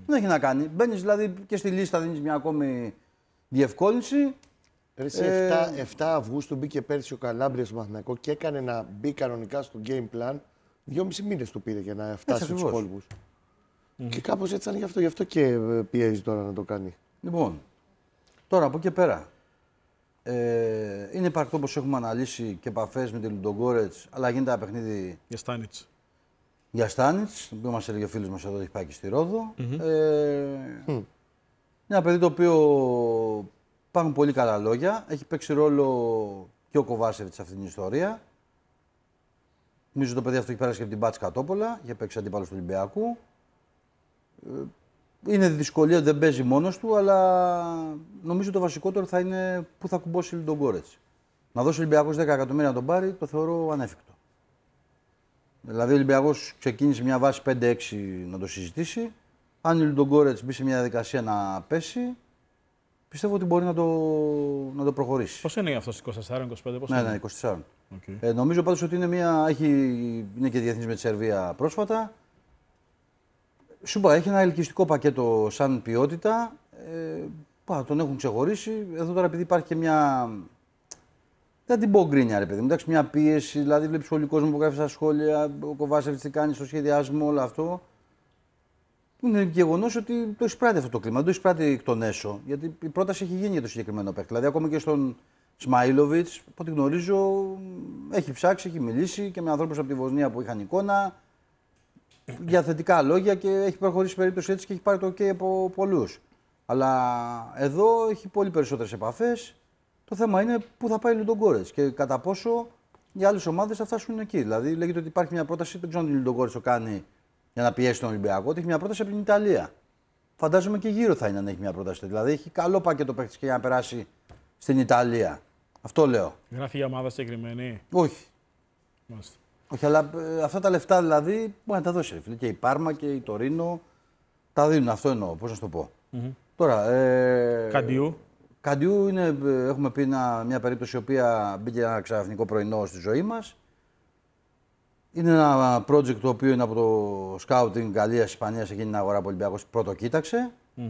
Δεν έχει να κάνει. Μπαίνεις δηλαδή και στη λίστα, δίνεις μια ακόμη διευκόλυνση. Εσύ 7 Αυγούστου μπήκε πέρσι ο Καλάμπρια στο Παναθηναϊκό και έκανε να μπει κανονικά στο game plan. 2,5 μήνες του πήρε για να φτάσει στους κόλπους. Και κάπως έτσι ήταν γι' αυτό και πιέζει τώρα να το κάνει. Λοιπόν, τώρα από εκεί πέρα. Είναι υπαρκτό όπως έχουμε αναλύσει και επαφές με τη Λουντογκόρετς, αλλά γίνεται ένα παιχνίδι για Στάνιτς, που μας έλεγε ο φίλος μας εδώ, έχει πάει και στη Ρόδο. Είναι ένα παιδί το οποίο υπάρχουν πολύ καλά λόγια. Έχει παίξει ρόλο και ο Κοβάσεβιτς σε αυτήν την ιστορία. Νομίζω το παιδί αυτό έχει πέρασει και από την Μπάτς Κατόπολα, είχε παίξει αντίπαλος του Ολυμπιακού. Είναι δυσκολία ότι δεν παίζει μόνος του, αλλά νομίζω το βασικότερο θα είναι πού θα κουμπώσει η Λουντογκόρετς. Να δώσει ο Ολυμπιακός 10 εκατομμύρια να τον πάρει, το θεωρώ ανέφικτο. Δηλαδή ο Ολυμπιακός ξεκίνησε μια βάση 5-6 να το συζητήσει. Αν η Λουντογκόρετς μπει σε μια διαδικασία να πέσει, πιστεύω ότι μπορεί να το προχωρήσει. Πώς είναι αυτό, 24-25, πώς ναι, είναι? Ναι, 24. Okay. Νομίζω πάντως ότι είναι και διεθνής με τη Σερβία πρόσφατα. Σου είπα, έχει ένα ελκυστικό πακέτο σαν ποιότητα. Τον έχουν ξεχωρίσει. Εδώ τώρα επειδή υπάρχει και μια. Δεν την πω γκρίνια, ρε παιδί μου. Εντάξει, μια πίεση. Δηλαδή, βλέπει όλο ο κόσμο που γράφει στα σχόλια, ο Κοβάσεβιτς τι κάνει στο σχεδιασμό, όλο αυτό. Είναι γεγονός ότι το εισπράττει αυτό το κλίμα. Δεν το εισπράττει εκ των έσω. Γιατί η πρόταση έχει γίνει για το συγκεκριμένο παίκτη. Δηλαδή, ακόμα και στον Σμαΐλοβιτς, από ό,τι γνωρίζω, έχει ψάξει, έχει μιλήσει και με ανθρώπους από τη Βοσνία που είχαν εικόνα. Για θετικά λόγια και έχει προχωρήσει περίπτωση έτσι και έχει πάρει το OK από πολλούς. Αλλά εδώ έχει πολύ περισσότερες επαφές. Το θέμα είναι πού θα πάει η Λουντογκόρετς και κατά πόσο οι άλλες ομάδες θα φτάσουν εκεί. Δηλαδή, λέγεται ότι υπάρχει μια πρόταση, δεν ξέρω αν η Λουντογκόρετς το κάνει για να πιέσει τον Ολυμπιακό, ότι έχει μια πρόταση από την Ιταλία. Φαντάζομαι και γύρω θα είναι αν έχει μια πρόταση. Δηλαδή, έχει καλό πακέτο παίκτης και για να περάσει στην Ιταλία. Αυτό λέω. Γράφει για ομάδα συγκεκριμένη? Όχι. Μάλιστα. Όχι, αλλά αυτά τα λεφτά δηλαδή μπορεί να τα δώσει. Φίλε. Και η Πάρμα και η Τωρίνο τα δίνουν. Αυτό εννοώ. Πώς να σου το πω. Τώρα. Καντιού είναι, έχουμε πει μια περίπτωση η οποία μπήκε ένα ξαφνικό πρωινό στη ζωή μας. Είναι ένα project το οποίο είναι από το Scouting Γαλλίας Ισπανίας, εκείνη την αγορά που ο Ολυμπιακός πρώτο κοίταξε.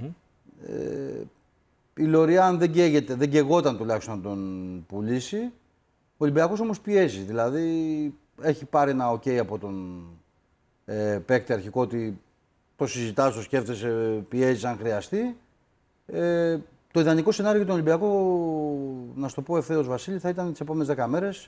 Η Λοριάν δεν καιγόταν τουλάχιστον να τον πουλήσει. Ο Ολυμπιακός όμως πιέζει. Δηλαδή έχει πάρει ένα OK από τον παίκτη αρχικό ότι το συζητάς, το σκέφτεσαι, πιέζει αν χρειαστεί. Το ιδανικό σενάριο για τον Ολυμπιακό, να σου το πω ευθέως Βασίλη, θα ήταν τις επόμενες 10 μέρες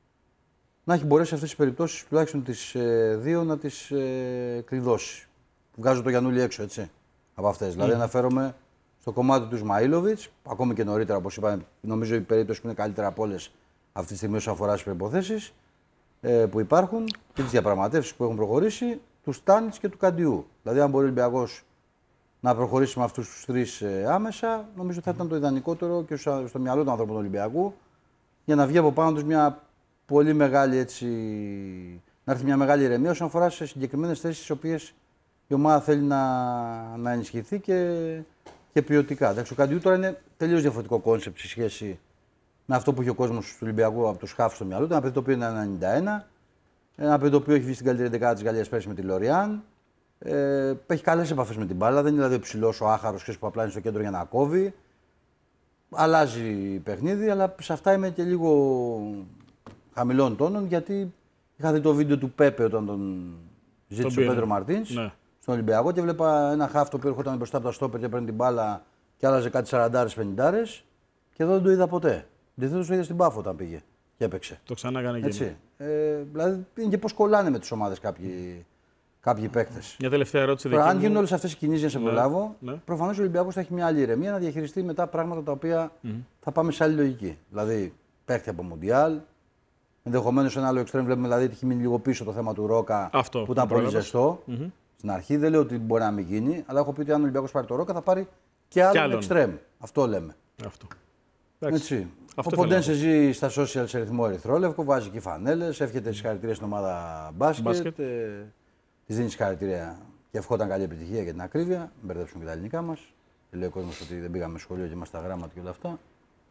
να έχει μπορέσει αυτές τις περιπτώσεις, τουλάχιστον τις 2, να τις κλειδώσει. Βγάζω το Γιαννούλη έξω, έτσι, από αυτές. Δηλαδή αναφέρομαι στο κομμάτι του Σμαΐλοβιτς, ακόμη και νωρίτερα, όπως είπαμε, νομίζω η περίπτωση που είναι καλύτερα από όλες αυτή τη στιγμή όσον αφορά τις προϋποθέσεις που υπάρχουν και τις διαπραγματεύσεις που έχουν προχωρήσει, του Στάνιτς και του Καντιού. Δηλαδή, αν μπορεί ο Ολυμπιακός να προχωρήσει με αυτούς τους τρεις άμεσα, νομίζω θα ήταν το ιδανικότερο και στο μυαλό του ανθρώπου του Ολυμπιακού για να βγει από πάνω τους μια πολύ μεγάλη έτσι. Να έρθει μια μεγάλη ηρεμία όσον αφορά σε συγκεκριμένες θέσεις τις οποίες η ομάδα θέλει να ενισχυθεί και ποιοτικά. Εντάξει, ο Καντιού τώρα είναι τελείως διαφορετικό κόνσεπτ σε σχέση με αυτό που έχει ο κόσμος του Ολυμπιακού από τους χαφ στο μυαλό του. Ένα παιδί το οποίο είναι 91, ένα παιδί το οποίο έχει βγει στην καλύτερη δεκάδα της Γαλλίας πέρσι με τη Λοριάν. Έχει καλές επαφές με την μπάλα, δεν είναι δηλαδή ο ψηλός, ο άχαρος που απλά είναι στο κέντρο για να κόβει. Αλλάζει παιχνίδι, αλλά σε αυτά είμαι και λίγο χαμηλών τόνων γιατί είχα δει το βίντεο του Πέπε όταν τον ζήτησε ο Πέντρο Μαρτίνς στον Ολυμπιακό και βλέπα ένα χαφ το οποίο έρχονταν μπροστά από τα στόπερ και παίρνει την μπάλα και άλλαζε κάτι 40-50 και εδώ δεν το είδα ποτέ. Αντιθέτως το είδα στην Πάφο όταν πήγε και έπαιξε. Το ξανά έκανε έτσι. Δηλαδή είναι και πώς κολλάνε με τις ομάδες κάποιοι παίκτες. Μια τελευταία ερώτηση. Τώρα, αν γίνουν όλες αυτές οι κινήσεις για να σε προλάβω, προφανώς ο Ολυμπιακός θα έχει μια άλλη ηρεμία να διαχειριστεί μετά πράγματα τα οποία θα πάμε σε άλλη λογική. Δηλαδή παίκτη από Μουντιάλ. Ενδεχομένως ένα άλλο εξτρέμ βλέπουμε δηλαδή ότι έχει μείνει λίγο πίσω το θέμα του Ρόκα αυτό, που ήταν πολύ ζεστό. Στην αρχή δεν λέω ότι μπορεί να μην γίνει, αλλά έχω πει ότι αν ο Ολυμπιακός πάρει το Ρόκα θα πάρει και άλλον εξτρέμ. Αυτό λέμε. Αυτό. Έτσι. Ο Ποντένσε ζει στα social σε ρυθμό ερυθρόλευκο, βάζει και φανέλες, εύχεται συγχαρητήρια στην ομάδα μπάσκετ. Τη δίνει συγχαρητήρια και ευχόταν καλή επιτυχία για την ακρίβεια. Μην μπερδέψουμε και τα ελληνικά μας. Λέει ο κόσμος ότι δεν πήγαμε σχολείο και είμαστε τα γράμματα και όλα αυτά.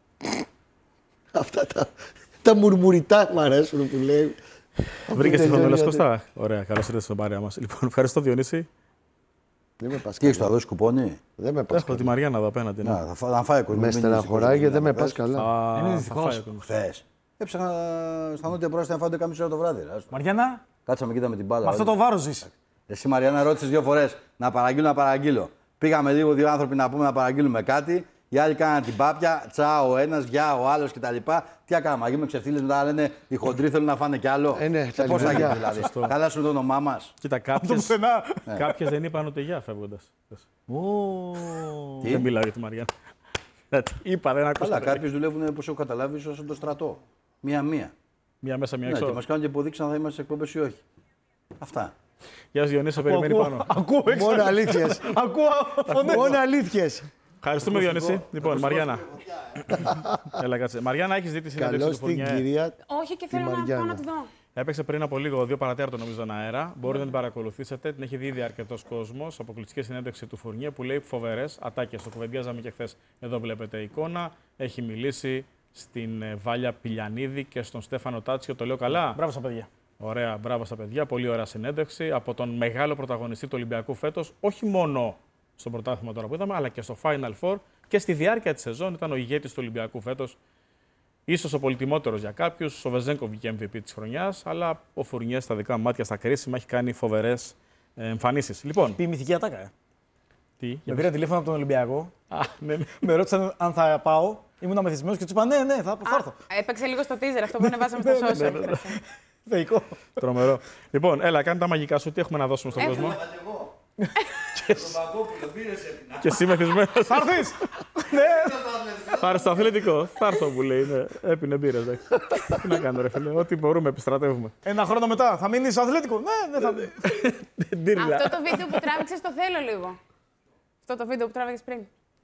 Αυτά τα μουρμουριτά μου αρέσουν που λέει. Βρήκε τη Φαμελός Κώστα. Ωραία, καλώς ήρθατε στην παρέα μας. Λοιπόν, ευχαριστώ Διονύση. Δεν με πα Τι έχεις, θα δώσει κουπόνι? Δεν με πα Έχω τη Μαριάννα εδώ απέναντι. Ναι. Να, θα φάει κόσμο. Με στεναχωράει και δεν με πα καλά. Είναι δυστυχώς. Χθες έψαχνα στα νότια πρόστα να φάω 11.30 ώρα το βράδυ. Μαριάννα, Κάτσαμε και είδαμε την μπάλα. με αυτό το βάρος ζεις. Εσύ, Μαριάννα, ρώτησες 2 φορές να παραγγείλω. Πήγαμε λίγο 2 άνθρωποι να πούμε να παραγγείλουμε κάτι. Οι άλλοι κάναν την πάπια, τσάω ο ένας, γεια ο άλλος κτλ. Τι έκαναμε, αγγίμε ξεφτύλες μετά λένε οι χοντροί θέλουν να φάνε κι άλλο. Ναι, τα Πώς θα γίνει λιμονιά. δηλαδή. Καλά σου το όνομά μας. Κοίτα, κάποιες δεν είπαν ούτε γεια φεύγοντας. Τι? Δεν μιλάω για τη Μαριάννα. Είπα, δεν Καλά, ακούσα. κάποιοι δουλεύουν όπως έχω καταλάβει όσο το στρατό. Μία-μία. Μία μέσα, μία Ναι, και έξω. μας κάνουν και υποδείξεις αν θα είμαστε σε εκπομπές ή όχι. Αυτά. Γεια σου Διονύση, περιμένει πάνω. Ακούω έξω. Μόνο αλήθειες. Ακούω φωνές. Μόνο αλήθειες. Ευχαριστούμε Διονύση. Λοιπόν, Μαριάννα. Έλα, κάτσε. Μαριάννα, έχεις δει τη συνέντευξη Καλώς του την Φουρνιέ? κυρία. Όχι και θέλω να Μαριάννα. πάω να τη δω. Έπαιξε πριν από λίγο, 2 παρατέταρτο νομίζω στον αέρα. Μπορείτε να την παρακολουθήσετε. Την έχει δει ήδη αρκετό κόσμο. Αποκλειστική συνέντευξη του Φουρνιέ που λέει φοβερές ατάκες. Το κουβεντιάζαμε και χθες. Εδώ βλέπετε εικόνα. Έχει μιλήσει στην Βάλια Πηλιανίδη και στον Στέφανο Τάτσιο. Το λέω καλά. Μπράβο στα παιδιά. Ωραία, μπράβο στα παιδιά. Πολύ ωραία συνέντευξη από τον μεγάλο πρωταγωνιστή του Ολυμπιακού φέτος. Όχι μόνο στο πρωτάθλημα τώρα που είδαμε, αλλά και στο Final Four και στη διάρκεια της σεζόν. Ήταν ο ηγέτης του Ολυμπιακού φέτος. Ίσως ο πολυτιμότερος για κάποιους. Ο Βεζένκοβ βγήκε MVP της χρονιάς, αλλά ο Φουρνιέ στα δικά μου μάτια, στα κρίσιμα, έχει κάνει φοβερές εμφανίσεις. Λοιπόν, Πει μυθική ατάκα. τι. Με πήρα τηλέφωνο από τον Ολυμπιακό. Α, ναι, ναι. Με ρώτησαν αν θα πάω. Ήμουν αμεθυσμένος και του είπα ναι, θα έρθω. Έπαιξε λίγο στο teaser αυτό που ανεβάσαμε στα social. Θεϊκό. Τρομερό. Λοιπόν, έλα, κάνε τα μαγικά σου. Τι έχουμε να δώσουμε στον κόσμο. Και εσύ μεθυσμένος. Θα έρθεις. Θα έρθει στο αθλητικό. Θα έρθω που λέει. Ναι. Έπινε μπύρες, εντάξει. Τι να κάνω, ρε φίλε. Ό,τι μπορούμε, επιστρατεύουμε. Ένα χρόνο μετά θα μείνεις αθλητικό. Ναι, δεν θα μείνει. Ντύρλα. Αυτό το βίντεο που τράβηξες το θέλω λίγο. Αυτό το βίντεο που τράβηξες πριν.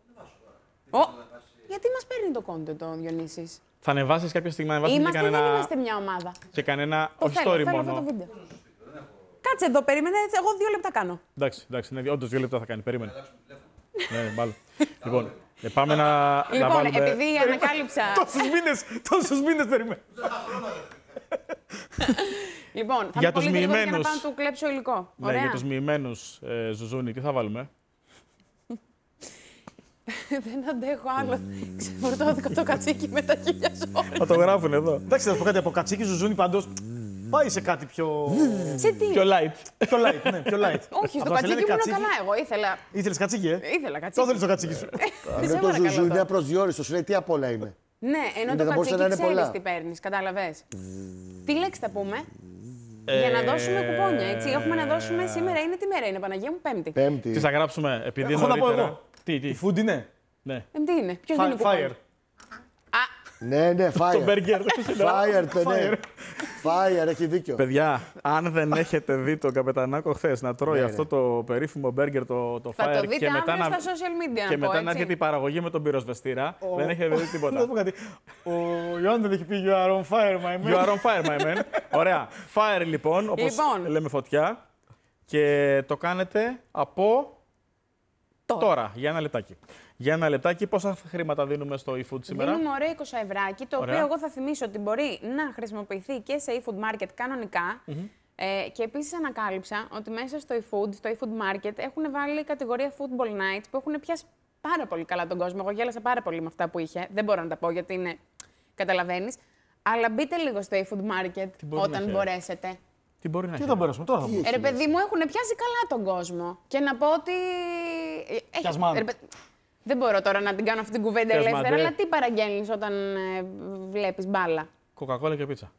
Γιατί μας παίρνει το content το Διονύσης? Θα ανεβάσεις κάποια στιγμή να ανεβάσεις και Είμαστε, δεν κανένα. είμαστε μια ομάδα. Και κανένα. Το Όχι θέλω, story θέλω αυτό το μόνο. βίντεο. Κάτσε εδώ, περίμενε, εγώ 2 λεπτά κάνω. Εντάξει, ναι, όντως 2 λεπτά θα κάνει. Περίμενε. Ναι, μάλλον. Λοιπόν, πάμε να Λοιπόν, βάλουμε. επειδή ανακάλυψα. Τόσους μήνες περιμένω. Λοιπόν, θα Για είμαι τους πολύ γρήγορη για να μοιημένους. πάω να του κλέψω υλικό. Ναι, Ωραία. για τους μοιημένους Ζουζούνι, τι θα βάλουμε. Δεν αντέχω άλλο. Ξεφορτώθηκα το κατσίκι με τα χίλια ζώα. Θα το γράφουν εδώ. Εντάξει, θα σου πω κάτι από κατσίκι ζουζούνι πάντως. Πάει σε κάτι πιο. Σε τι? Πιο light. πιο light. Ναι, πιο light. Όχι, στο Από να σε λένε κατσίκι ήμουν κατσίκι. καλά. Εγώ ήθελα. Ήθελες κατσίκι, Ήθελα Το κατσίκι. θέλεις το κατσίκι σου. Αυτό Σε το παρακαλώ ζουζού είναι τώρα. απροσδιόριστο. Σου λέει τι απ' όλα είμαι. Ναι, ενώ Είναι, το θα μπορούσε να κατσίκι είναι πολλά. ξέρεις τι παίρνεις, κατάλαβες. Τι λέξη θα πούμε? Για να δώσουμε κουπόνια, έτσι. Έχουμε να δώσουμε σήμερα. Είναι τι μέρα είναι, Παναγία μου, Πέμπτη. Τι Πέμπτη. θα γράψουμε, επειδή Έχω να πω νωρίτερα. εγώ. Τι. Η food είναι. Ναι. Τι είναι, ποιος δίνει κουπόνια? Fire. Ναι, Το fire. μπέργκερ. Fire, ναι. Fire, έχει δίκιο. Παιδιά, αν δεν έχετε δει τον Καπετανάκο χθες να τρώει Ναι, αυτό το περίφημο μπέργκερ το Θα Fire το δείτε αύριο στα social media, και να πω, μετά να έτσι. έρχεται η παραγωγή με τον πυροσβεστήρα, δεν έχετε δει Να τίποτα. πω κάτι. Ο Ιωάννη δεν έχει πει You are on fire, my man. You are on fire, my man. Ωραία. Fire λοιπόν, όπως Λοιπόν. λέμε φωτιά. Και το κάνετε από τώρα, για ένα λεπτάκι. Για ένα λεπτάκι, πόσα χρήματα δίνουμε στο eFood σήμερα? Δίνουμε ωραίο 20 ευράκι, το Ωραία. οποίο εγώ θα θυμίσω ότι μπορεί να χρησιμοποιηθεί και σε eFood market κανονικά. Και επίσης ανακάλυψα ότι μέσα στο eFood market έχουν βάλει κατηγορία football nights που έχουν πιάσει πάρα πολύ καλά τον κόσμο. Εγώ γέλασα πάρα πολύ με αυτά που είχε. Δεν μπορώ να τα πω γιατί είναι. Καταλαβαίνεις. Αλλά μπείτε λίγο στο eFood market μπορεί να όταν έχει? μπορέσετε. Τι μπορεί να Τι έχει? θα μπορέσουμε τώρα. Θα πω. Ρε παιδί μου, έχουν πιάσει καλά τον κόσμο. Και να πω ότι. Πιασμάνε. Δεν μπορώ τώρα να την κάνω αυτή την κουβέντα Πιασμάνε. ελεύθερα, αλλά τι παραγγέλνεις όταν βλέπεις μπάλα. Κοκακόλα και πίτσα.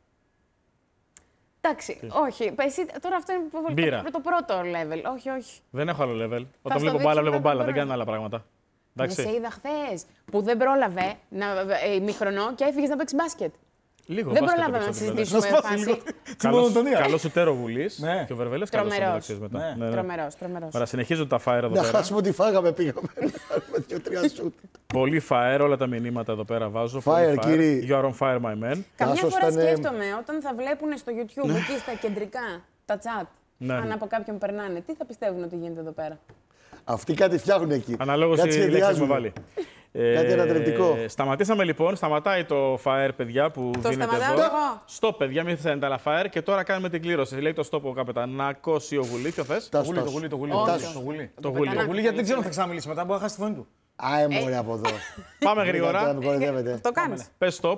Εντάξει, όχι. Εσύ, τώρα αυτό είναι Μπύρα. το πρώτο level. Όχι, όχι. Δεν έχω άλλο level. Όταν στο βλέπω δείξω μπάλα, βλέπω πρώτα μπάλα. Δεν τώρα. κάνω άλλα πράγματα. Δεν σε Εντάξει. είδα χθες που δεν πρόλαβε ημίχρονο και έφυγες να παίξεις μπάσκετ. Λίγο Δεν μπάσκετ προλάβαμε να έπαιξα, βέβαια. Να συζητήσουμε σπάσει λίγο φάση. τη μονοτονία. Καλός ο Τέρο Βουλής Ναι. και ο Βερβέλες καλός ο Τρομερός. μεταξύ μετά. Ναι. Ναι, ναι. Τρομερός. Ωραία, συνεχίζουν τα fire εδώ Να πέρα. χάσουμε ό,τι φάγαμε, πήγαμε. Με 2-3 σουτ. Πολύ fire, όλα τα μηνύματα εδώ πέρα βάζω. Fire, Πολύ κύριε. You are on fire, my man. Καμιά Τάσος φορά ήταν, σκέφτομαι όταν θα βλέπουν στο YouTube εκεί στα κεντρικά τα chat. Ναι. Αν από κάποιον περνάνε, τι θα πιστεύουν ότι γίνεται εδώ πέρα. Αυτοί κάτι φτιάχνουν εκεί. Αναλόγως Κάτι η λέξη που σχεδιάζουν. βάλει. Κάτι ανατρεπτικό. Σταματήσαμε λοιπόν, σταματάει το fire, παιδιά, που Το δίνεται σταματάω εδώ. εγώ. Stop, παιδιά, μην θέλετε άλλα fire και τώρα κάνουμε την κλήρωση. Λέει το stop ο καπετανάκος ή ο Γουλή. Ποιο θες? Τάσο, Το Τάσο. γουλί, το γουλί. Όχι. Το γουλί. Το Γουλή. Το γουλί, γιατί δεν ξέρω αν θα ξαναμιλήσει μετά, μπορεί να χάσει τη φωνή του. Μωρέ από εδώ. Πάμε γρήγορα. Με κοροϊδεύετε. Το κάνεις. Πες stop.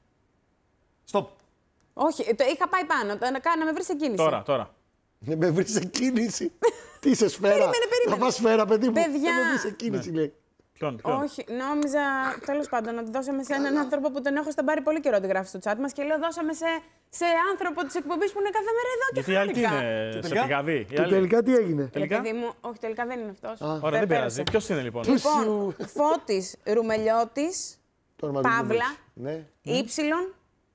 Stop. Όχι, το είχα πάει πάνω. Να με βρει σε κίνηση. Τώρα. Δεν με βρει σε κίνηση. Τι είσαι σφαίρα. Περίμενε. Θα πας σφαίρα, παιδί μου. Παιδιά. Δεν με βρει σε κίνηση, λέει. Ποιον? Όχι, νόμιζα τέλος πάντων ότι δώσαμε σε έναν άνθρωπο που τον έχω στα πάρει πολύ καιρό τη γράφει στο chat μας και λέω δώσαμε σε άνθρωπο της εκπομπής που είναι κάθε μέρα εδώ και Γιατί η άλλη τι χάθηκα. είναι, σε τελικά? πηγαδί. Και τελικά τι έγινε. Τελικά? Παιδί μου, όχι, τελικά δεν είναι αυτός. Ωραία, δεν πειράζει. Ποιος είναι λοιπόν? Λοιπόν, Φώτης Ρουμελιώτης, Το όνομα Παύλα, Ναι. Ήψιλον,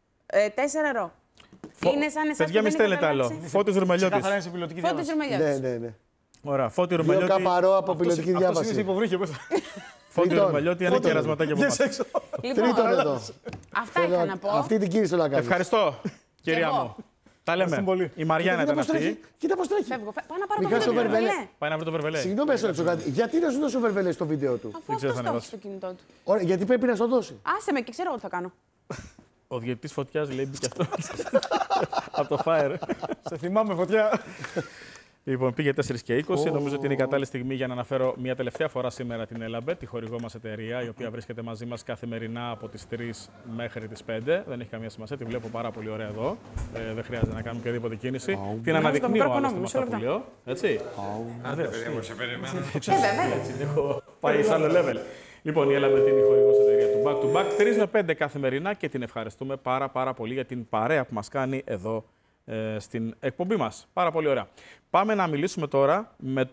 4 ρο. Είναι σαν εσάς Παιδιά, που μη δεν στέλνετε είχατε άλλο. αλλάξει. Φώτης Ρουμελιώτης. Ξεκάθαρα είναι σε πιλωτική Φώτης διάβαση. Ρουμελιώτης. Ναι. Ωραία, Φώτη Δύο Ρουμελιώτη. καπαρό από πιλωτική Αυτός είναι σε διάβαση. υποβρύχιο. Φώτη Τρίτον. Ρουμελιώτη, ένα κερασματάκι από Βγες εμάς. έξω. Λοιπόν, Τρίτον εδώ. αυτά είχα να πω. Αυτή την κίνηση το να κάνεις. Ευχαριστώ, κυρία εγώ. μου. Τα λέμε. Ευχαριστούμε πολύ. Η Μαριάννα Κοίτα ήταν πώς τρέχει. αυτή. Κοίτα πώς τρέχει. Φεύγω. Πάω να πάρω το Μικρά στο βίντεο του βερβελέ. Βερβελέ. Πάει να βρει το βερβελέ. Συγγνώμη, να σε ρωτήσω κάτι. Γιατί να σου δώσει ο Βερβελέ στο βίντεο του. Αφού ξέρω αυτός αν το είναι έχει στο κινητό του. Ωραία, γιατί πρέπει να στο δώσει. Άσε με και ξέρω εγώ τι θα κάνω. Ο διαιτητής φωτιάς λέει μπήκε αυτό. Από το fire. Σε θυμάμαι, φωτιά. Λοιπόν, πήγε 4 και 20. Νομίζω ότι είναι η κατάλληλη στιγμή για να αναφέρω μια τελευταία φορά σήμερα την Elabet, τη χορηγό μας εταιρεία, η οποία βρίσκεται μαζί μας καθημερινά από τις 3 μέχρι τις 5. Δεν έχει καμία σημασία, τη βλέπω πάρα πολύ ωραία εδώ. Δεν χρειάζεται να κάνουμε οποιαδήποτε κίνηση. Την αναδεικνύω μικρόφωνο άλλωστε μου, με μισό αυτά που λέω. Έτσι. Βέβαια. Έτσι, έχω πάει σε άλλο level. Λοιπόν, η Elabet είναι η χορηγός εταιρεία του Back to Back. 3 με 5 καθημερινά και την ευχαριστούμε πάρα πολύ για την παρέα που μας κάνει εδώ στην εκπομπή μας. Πάρα πολύ ωραία. Πάμε να μιλήσουμε τώρα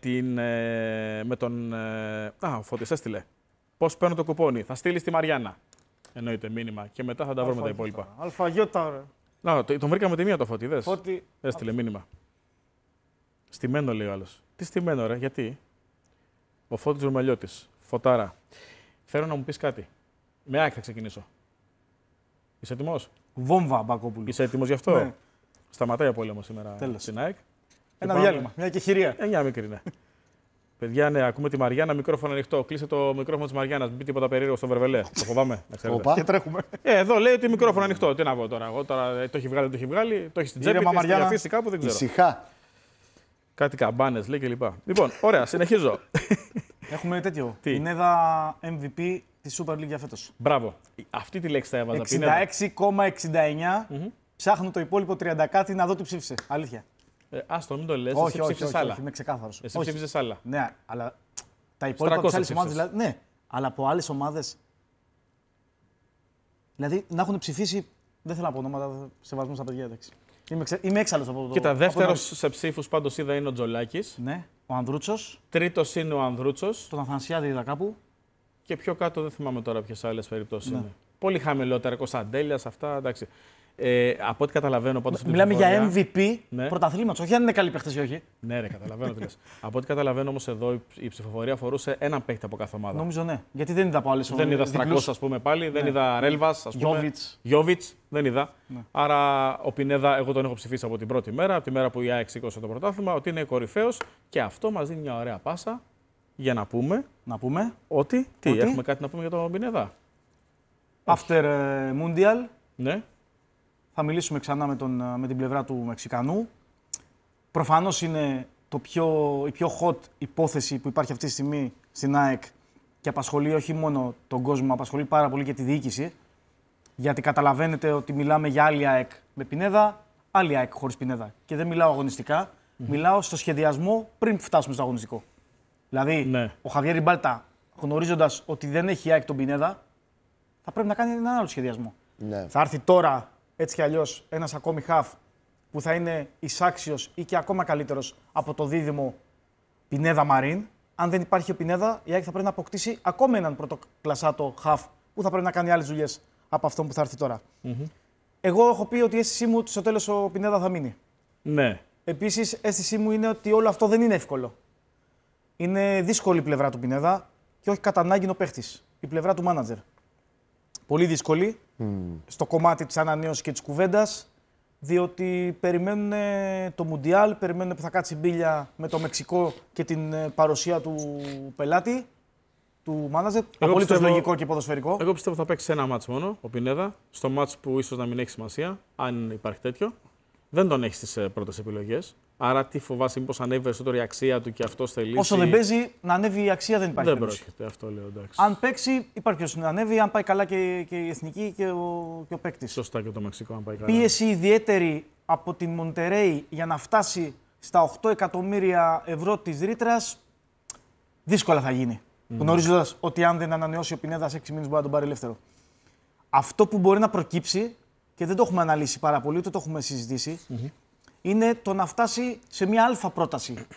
με τον... ο Φώτης έστειλε. Πώς παίρνω το κουπόνι. Θα στείλει στη Μαριάννα. Εννοείται μήνυμα. Και μετά θα τα βρούμε τα υπόλοιπα. Αλφαγιώτα, ρε. Να, τον βρήκαμε τη μία το Φώτη, δες. Φώτη. Έστειλε μήνυμα. Στημένο λέει ο άλλος. Τι στημένο ρε, γιατί. Ο Φώτης Ρουμελιώτης. Φωτάρα. Θέλω να μου πεις κάτι. Με ΑΕΚ θα ξεκινήσω. Είσαι έτοιμος? Βόμβα, Μπακόπουλου. Είσαι έτοιμος γι' αυτό? Ναι. Σταματάει ο πόλεμος σήμερα Τέλος. στην ΑΕΚ. Ένα Και διάλειμμα, μια κεχηρία. Μια μικρή, ναι. Παιδιά, ναι, ακούμε τη Μαριάννα, μικρόφωνο ανοιχτό. Κλείσε το μικρόφωνο της Μαριάννας, μην πει τίποτα περίεργο στο Βερβελέ. Το φοβάμαι, να ξέρετε. Οπα. Και τρέχουμε. Εδώ λέει ότι μικρόφωνο ανοιχτό. Τι να πω τώρα. Εγώ τώρα το έχει βγάλει, το έχει βγάλει, το έχει στην τσέπη, Ήρεμα, το έχει Μαριάννα. αφήσει κάπου, δεν ξέρω. Ησυχά. Κάτι καμπάνες λέει κλπ. Λοιπόν, ωραία, συνεχίζω. Έχουμε τέτοιο. Τι? Πινέδα MVP τη Super League για φέτος. Μπράβο. Αυτή τη λέξη θα έβαζα. Πινέδα. 66,69. Ψάχνω το υπόλοιπο 30 κάτι να δω τι ψήφισε. Αλήθεια. Άστο, μην το λες. Όχι, Εσύ όχι, ψήφισες όχι, άλλα. όχι, είμαι ξεκάθαρος. Εσύ Όχι. ψήφισες άλλα. Ναι, αλλά τα υπόλοιπα από τις άλλες 300 ομάδες. ψήφισες. Ναι, αλλά από άλλες ομάδες. Δηλαδή να έχουν ψηφίσει. Δεν θέλω να πω ονόματα, σεβασμό στα παιδιά. Εντάξει. Είμαι έξαλλος από το. Κοίτα, από δεύτερος σε ψήφους πάντως είδα είναι ο Τζολάκης. Ναι, ο Ανδρούτσος, Τρίτος είναι ο Ανδρούτσος. τον Αθανασιάδη είδα κάπου. Και πιο κάτω δεν θυμάμαι τώρα ποιες άλλες περιπτώσεις Ναι. είναι. Πολύ χαμηλότερα, Κωνσταντέλιας, αυτά εντάξει. Από ό,τι καταλαβαίνω πάντως. στην Μιλάμε για ψηφοφορία- MVP Ναι. πρωταθλήματος. Όχι αν είναι καλοί παίχτες ή όχι. Ναι, ρε, καταλαβαίνω τι λες. Από ό,τι καταλαβαίνω όμως εδώ η ψηφοφορία αφορούσε έναν παίκτη από κάθε ομάδα. Νομίζω ναι. Γιατί δεν είδα από άλλες Δεν είδα διπλούς. Στρακός, ας πούμε πάλι, δεν είδα Ρέλβας, ας πούμε. Γιώβιτς. Γιώβιτς, δεν είδα. Άρα ο Πινέδα, εγώ τον έχω ψηφίσει από την πρώτη μέρα, από τη μέρα που η ΑΕΚ σήκωσε το πρωτάθλημα, ότι είναι κορυφαίος και αυτό μας δίνει μια ωραία πάσα για να πούμε Να πούμε. ότι. Τι, Ότι? έχουμε κάτι να πούμε για τον Πινέδα. After Mundial Ναι. θα μιλήσουμε ξανά με την πλευρά του Μεξικανού. Προφανώς είναι η πιο hot υπόθεση που υπάρχει αυτή τη στιγμή στην ΑΕΚ και απασχολεί όχι μόνο τον κόσμο, απασχολεί πάρα πολύ και τη διοίκηση. Γιατί καταλαβαίνετε ότι μιλάμε για άλλη ΑΕΚ με Πινέδα, άλλη ΑΕΚ χωρίς Πινέδα. Και δεν μιλάω αγωνιστικά, μιλάω στο σχεδιασμό πριν φτάσουμε στο αγωνιστικό. Δηλαδή, Ναι. ο Χαβιέρ Μπάλτα, γνωρίζοντας ότι δεν έχει ΑΕΚ τον Πινέδα, θα πρέπει να κάνει έναν άλλο σχεδιασμό. Ναι. Θα έρθει τώρα, έτσι κι αλλιώς, ένας ακόμη χαφ που θα είναι εισάξιος ή και ακόμα καλύτερος από το δίδυμο Πινέδα Μαρίν. Αν δεν υπάρχει ο Πινέδα, η ΑΕΚ θα πρέπει να αποκτήσει ακόμα έναν πρωτοκλασσάτο χαφ που θα πρέπει να κάνει άλλες δουλειές από αυτόν που θα έρθει τώρα. Εγώ έχω πει ότι η αίσθησή μου ότι στο τέλος ο Πινέδα θα μείνει. Ναι. Επίσης, αίσθησή μου είναι ότι όλο αυτό δεν είναι εύκολο. Είναι δύσκολη η πλευρά του Πινέδα και όχι κατά ανάγκη ο παίχτης. Η πλευρά του μάνατζερ. Πολύ δύσκολη στο κομμάτι της ανανέωσης και της κουβέντας, διότι περιμένουν το Μουντιάλ, περιμένουν που θα κάτσει μπίλια με το Μεξικό και την παρουσία του πελάτη του μάνατζερ. Απολύτως λογικό και ποδοσφαιρικό. Εγώ πιστεύω θα παίξει ένα μάτς μόνο ο Πινέδα. Στο μάτς που ίσως να μην έχει σημασία, αν υπάρχει τέτοιο. Δεν τον έχει στις πρώτες επιλογές. Άρα τι φοβάσαι, μήπως ανέβει περισσότερο η αξία του και αυτό θελήσει. Όσο δεν παίζει, να ανέβει η αξία δεν υπάρχει. Δεν πρόκειται, αυτό λέω. Εντάξει. Αν παίξει, υπάρχει ποιος να ανέβει. Αν πάει καλά και η εθνική και ο παίκτης. Σωστά και το Μεξικό, αν πάει καλά. Πίεση ιδιαίτερη από την Μοντερέι για να φτάσει στα 8 εκατομμύρια ευρώ της ρήτρας, δύσκολα θα γίνει. Γνωρίζοντας ότι αν δεν ανανεώσει ο Πινέδα σε 6 μήνες μπορεί να τον πάρει ελεύθερο. Αυτό που μπορεί να προκύψει, και δεν το έχουμε αναλύσει πάρα πολύ, ούτε το έχουμε συζητήσει, είναι το να φτάσει σε μια αλφα πρόταση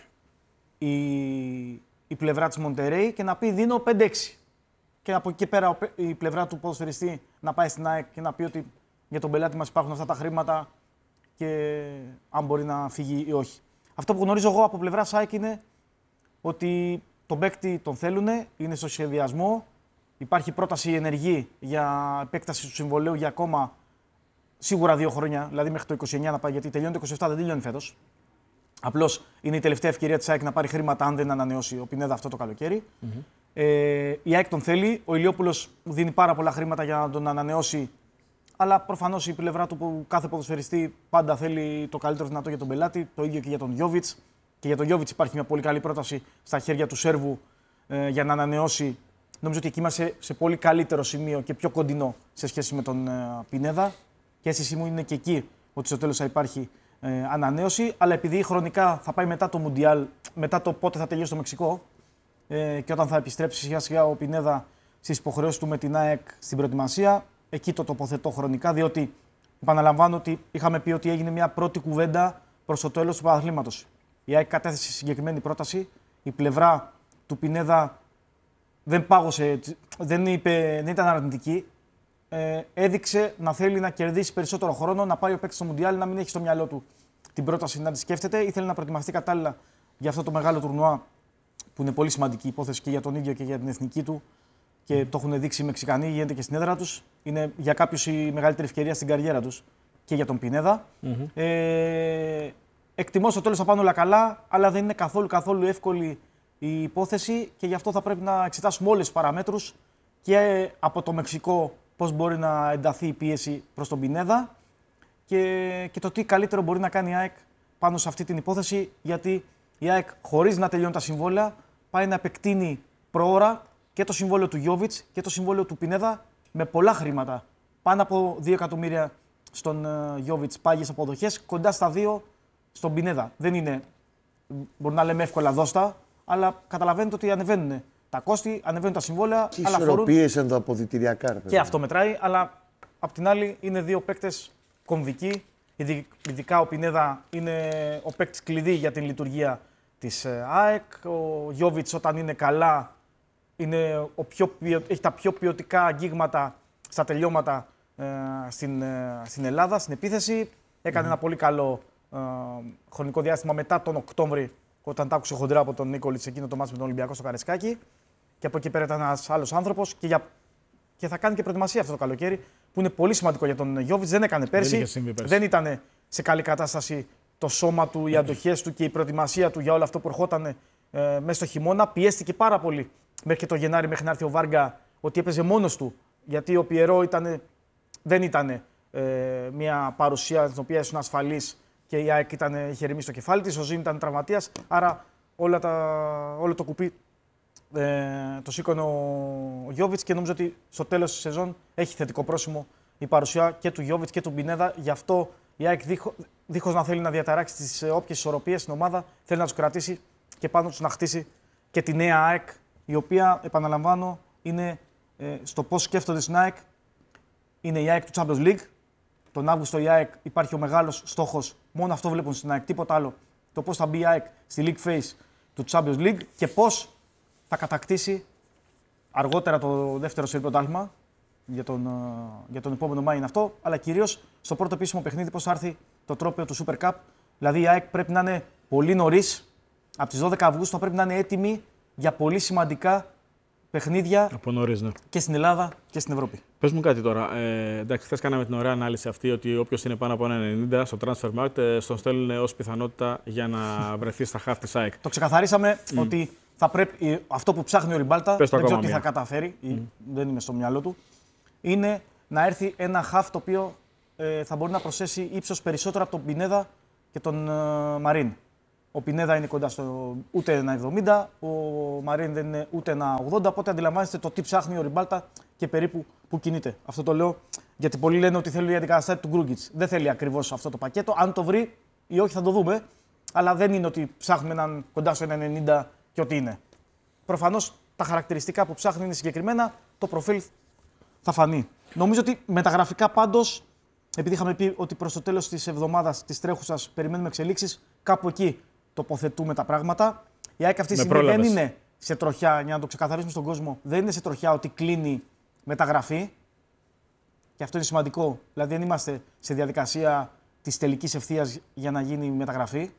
η πλευρά της Μοντερέι και να πει δίνω 5-6. Και από εκεί και πέρα η πλευρά του ποδοσφαιριστή να πάει στην ΑΕΚ και να πει ότι για τον πελάτη μας υπάρχουν αυτά τα χρήματα και αν μπορεί να φύγει ή όχι. Αυτό που γνωρίζω εγώ από πλευρά ΑΕΚ είναι ότι τον παίκτη τον θέλουν, είναι στο σχεδιασμό. Υπάρχει πρόταση ενεργή για επέκταση του συμβολαίου για ακόμα σίγουρα 2 χρόνια, δηλαδή μέχρι το 29 να πάει, γιατί τελειώνει το 27, δεν τελειώνει φέτος. Απλώς είναι η τελευταία ευκαιρία της ΑΕΚ να πάρει χρήματα αν δεν ανανεώσει ο Πινέδα αυτό το καλοκαίρι. Η ΑΕΚ τον θέλει. Ο Ηλιόπουλος δίνει πάρα πολλά χρήματα για να τον ανανεώσει. Αλλά προφανώς η πλευρά του που κάθε ποδοσφαιριστή πάντα θέλει το καλύτερο δυνατό για τον πελάτη. Το ίδιο και για τον Γιόβιτς. Και για τον Γιόβιτς υπάρχει μια πολύ καλή πρόταση στα χέρια του Σέρβου για να ανανεώσει. Νομίζω ότι εκεί είμαστε σε πολύ καλύτερο σημείο και πιο κοντινό σε σχέση με τον Πινέδα. Και αίσθησή μου είναι και εκεί ότι στο τέλος θα υπάρχει ανανέωση. Αλλά επειδή χρονικά θα πάει μετά το Μουντιάλ, μετά το πότε θα τελειώσει το Μεξικό και όταν θα επιστρέψει σιγά σιγά ο Πινέδα στις υποχρεώσεις του με την ΑΕΚ στην προετοιμασία, εκεί το τοποθετώ χρονικά, διότι επαναλαμβάνω ότι είχαμε πει ότι έγινε μια πρώτη κουβέντα προς το τέλος του πρωταθλήματος. Η ΑΕΚ κατέθεσε συγκεκριμένη πρόταση. Η πλευρά του Πινέδα δεν πάγωσε, δεν ήταν αρνητική. Έδειξε να θέλει να κερδίσει περισσότερο χρόνο, να πάει ο παίκτης στο Μουντιάλ, να μην έχει στο μυαλό του την πρόταση να τη σκέφτεται. Ήθελε να προετοιμαστεί κατάλληλα για αυτό το μεγάλο τουρνουά που είναι πολύ σημαντική υπόθεση και για τον ίδιο και για την εθνική του. Και το έχουν δείξει οι Μεξικανοί, γίνεται και στην έδρα τους. Είναι για κάποιους η μεγαλύτερη ευκαιρία στην καριέρα τους και για τον Πινέδα. Εκτιμώ στο τέλος θα πάνε όλα καλά, αλλά δεν είναι καθόλου εύκολη η υπόθεση και γι' αυτό θα πρέπει να εξετάσουμε όλες τις παραμέτρους και από το Μεξικό πώς μπορεί να ενταθεί η πίεση προς τον Πινέδα και το τι καλύτερο μπορεί να κάνει η ΑΕΚ πάνω σε αυτή την υπόθεση, γιατί η ΑΕΚ χωρίς να τελειώνει τα συμβόλαια πάει να επεκτείνει προώρα και το συμβόλαιο του Γιόβιτς και το συμβόλαιο του Πινέδα με πολλά χρήματα. Πάνω από 2 εκατομμύρια στον Γιόβιτς πάγιες αποδοχές, κοντά στα 2 στον Πινέδα. Δεν είναι, μπορεί να λέμε εύκολα δώστα, αλλά καταλαβαίνετε ότι ανεβαίνουν τα κόστη, ανεβαίνουν τα συμβόλαια. Και οι ισορροπίες ενδοαποδυτηριακά. Και αυτό μετράει, αλλά απ' την άλλη είναι 2 παίκτες κομβικοί. Ειδικά ο Πινέδα είναι ο παίκτης κλειδί για την λειτουργία της ΑΕΚ. Ο Γιόβιτς όταν είναι καλά έχει τα πιο ποιοτικά αγγίγματα στα τελειώματα στην Ελλάδα, στην επίθεση. Έκανε ένα πολύ καλό χρονικό διάστημα μετά τον Οκτώβρη, όταν τα άκουσε χοντρά από τον Νίκολιτς εκείνο το μάτς με τον Ολυμπιακό στο Καρεσκάκι. Και από εκεί πέρα ήταν ένας άλλος άνθρωπος και θα κάνει και προετοιμασία αυτό το καλοκαίρι, που είναι πολύ σημαντικό για τον Γιόβιτς. Δεν έκανε πέρσι. Δεν ήταν σε καλή κατάσταση το σώμα του, οι αντοχές του και η προετοιμασία του για όλο αυτό που ερχόταν μέσα στο χειμώνα. Πιέστηκε πάρα πολύ μέχρι και το Γενάρη, μέχρι να έρθει ο Βάργα, ότι έπαιζε μόνος του. Γιατί ο Πιερό δεν ήταν μια παρουσία στην οποία ήσουν ασφαλής και η ΑΕΚ είχε ρεμίσει το κεφάλι της. Ο Ζήν ήταν τραυματίας. Άρα όλο το κουπί το σήκωνε ο Γιόβιτς και νομίζω ότι στο τέλος της σεζόν έχει θετικό πρόσημο η παρουσία και του Γιόβιτς και του Πινέδα. Γι' αυτό η ΑΕΚ δίχως να θέλει να διαταράξει τις όποιες ισορροπίες στην ομάδα, θέλει να τους κρατήσει και πάνω τους να χτίσει και τη νέα ΑΕΚ, η οποία, επαναλαμβάνω, είναι στο πώς σκέφτονται στην ΑΕΚ. Είναι η ΑΕΚ του Champions League. Τον Αύγουστο η ΑΕΚ υπάρχει ο μεγάλος στόχος, μόνο αυτό βλέπουν στην ΑΕΚ, τίποτα άλλο. Το πώς θα μπει η ΑΕΚ στη League Phase του Champions League και πώς θα κατακτήσει αργότερα το δεύτερο σερί πρωτάθλημα. Για τον επόμενο Μάη είναι αυτό, αλλά κυρίως στο πρώτο επίσημο παιχνίδι πώς θα έρθει το τρόπαιο του Super Cup. Δηλαδή η ΑΕΚ πρέπει να είναι πολύ νωρίς, από τις 12 Αυγούστου θα πρέπει να είναι έτοιμη για πολύ σημαντικά παιχνίδια από νωρίς, ναι, και στην Ελλάδα και στην Ευρώπη. Πες μου κάτι τώρα. Εντάξει, χθες κάναμε την ωραία ανάλυση αυτή ότι όποιος είναι πάνω από 1,90 στο Transfermarkt στον στέλνουν ως πιθανότητα για να βρεθεί στα χαφ της ΑΕΚ. Το ξεκαθαρίσαμε ότι θα πρέπει, αυτό που ψάχνει ο Ριμπάλτα, Πες το δεν ξέρω ακόμα τι θα μία. καταφέρει, δεν είμαι στο μυαλό του, είναι να έρθει ένα χαφ το οποίο θα μπορεί να προσθέσει ύψος περισσότερο από τον Πινέδα και τον Μαρίν. Ο Πινέδα είναι κοντά στο ούτε ένα 70, ο Μαρίν δεν είναι ούτε ένα 80, οπότε αντιλαμβάνεστε το τι ψάχνει ο Ριμπάλτα και περίπου που κινείται. Αυτό το λέω γιατί πολλοί λένε ότι θέλει η αντικαταστάτη του Γκρούγκιτς. Δεν θέλει ακριβώς αυτό το πακέτο. Αν το βρει ή όχι θα το δούμε, αλλά δεν είναι ότι ψάχνουμε έναν κοντά στο 1,90 και ότι είναι. Προφανώς τα χαρακτηριστικά που ψάχνει είναι συγκεκριμένα, το προφίλ θα φανεί. Νομίζω ότι μεταγραφικά πάντως, επειδή είχαμε πει ότι προς το τέλος της εβδομάδας της τρέχουσας περιμένουμε εξελίξεις, κάπου εκεί τοποθετούμε τα πράγματα. Η ΑΕΚ αυτή τη στιγμή δεν είναι σε τροχιά, για να το ξεκαθαρίσουμε στον κόσμο, δεν είναι σε τροχιά ότι κλείνει μεταγραφή. Και αυτό είναι σημαντικό. Δηλαδή δεν είμαστε σε διαδικασία της τελικής ευθείας για να γίνει μεταγραφή.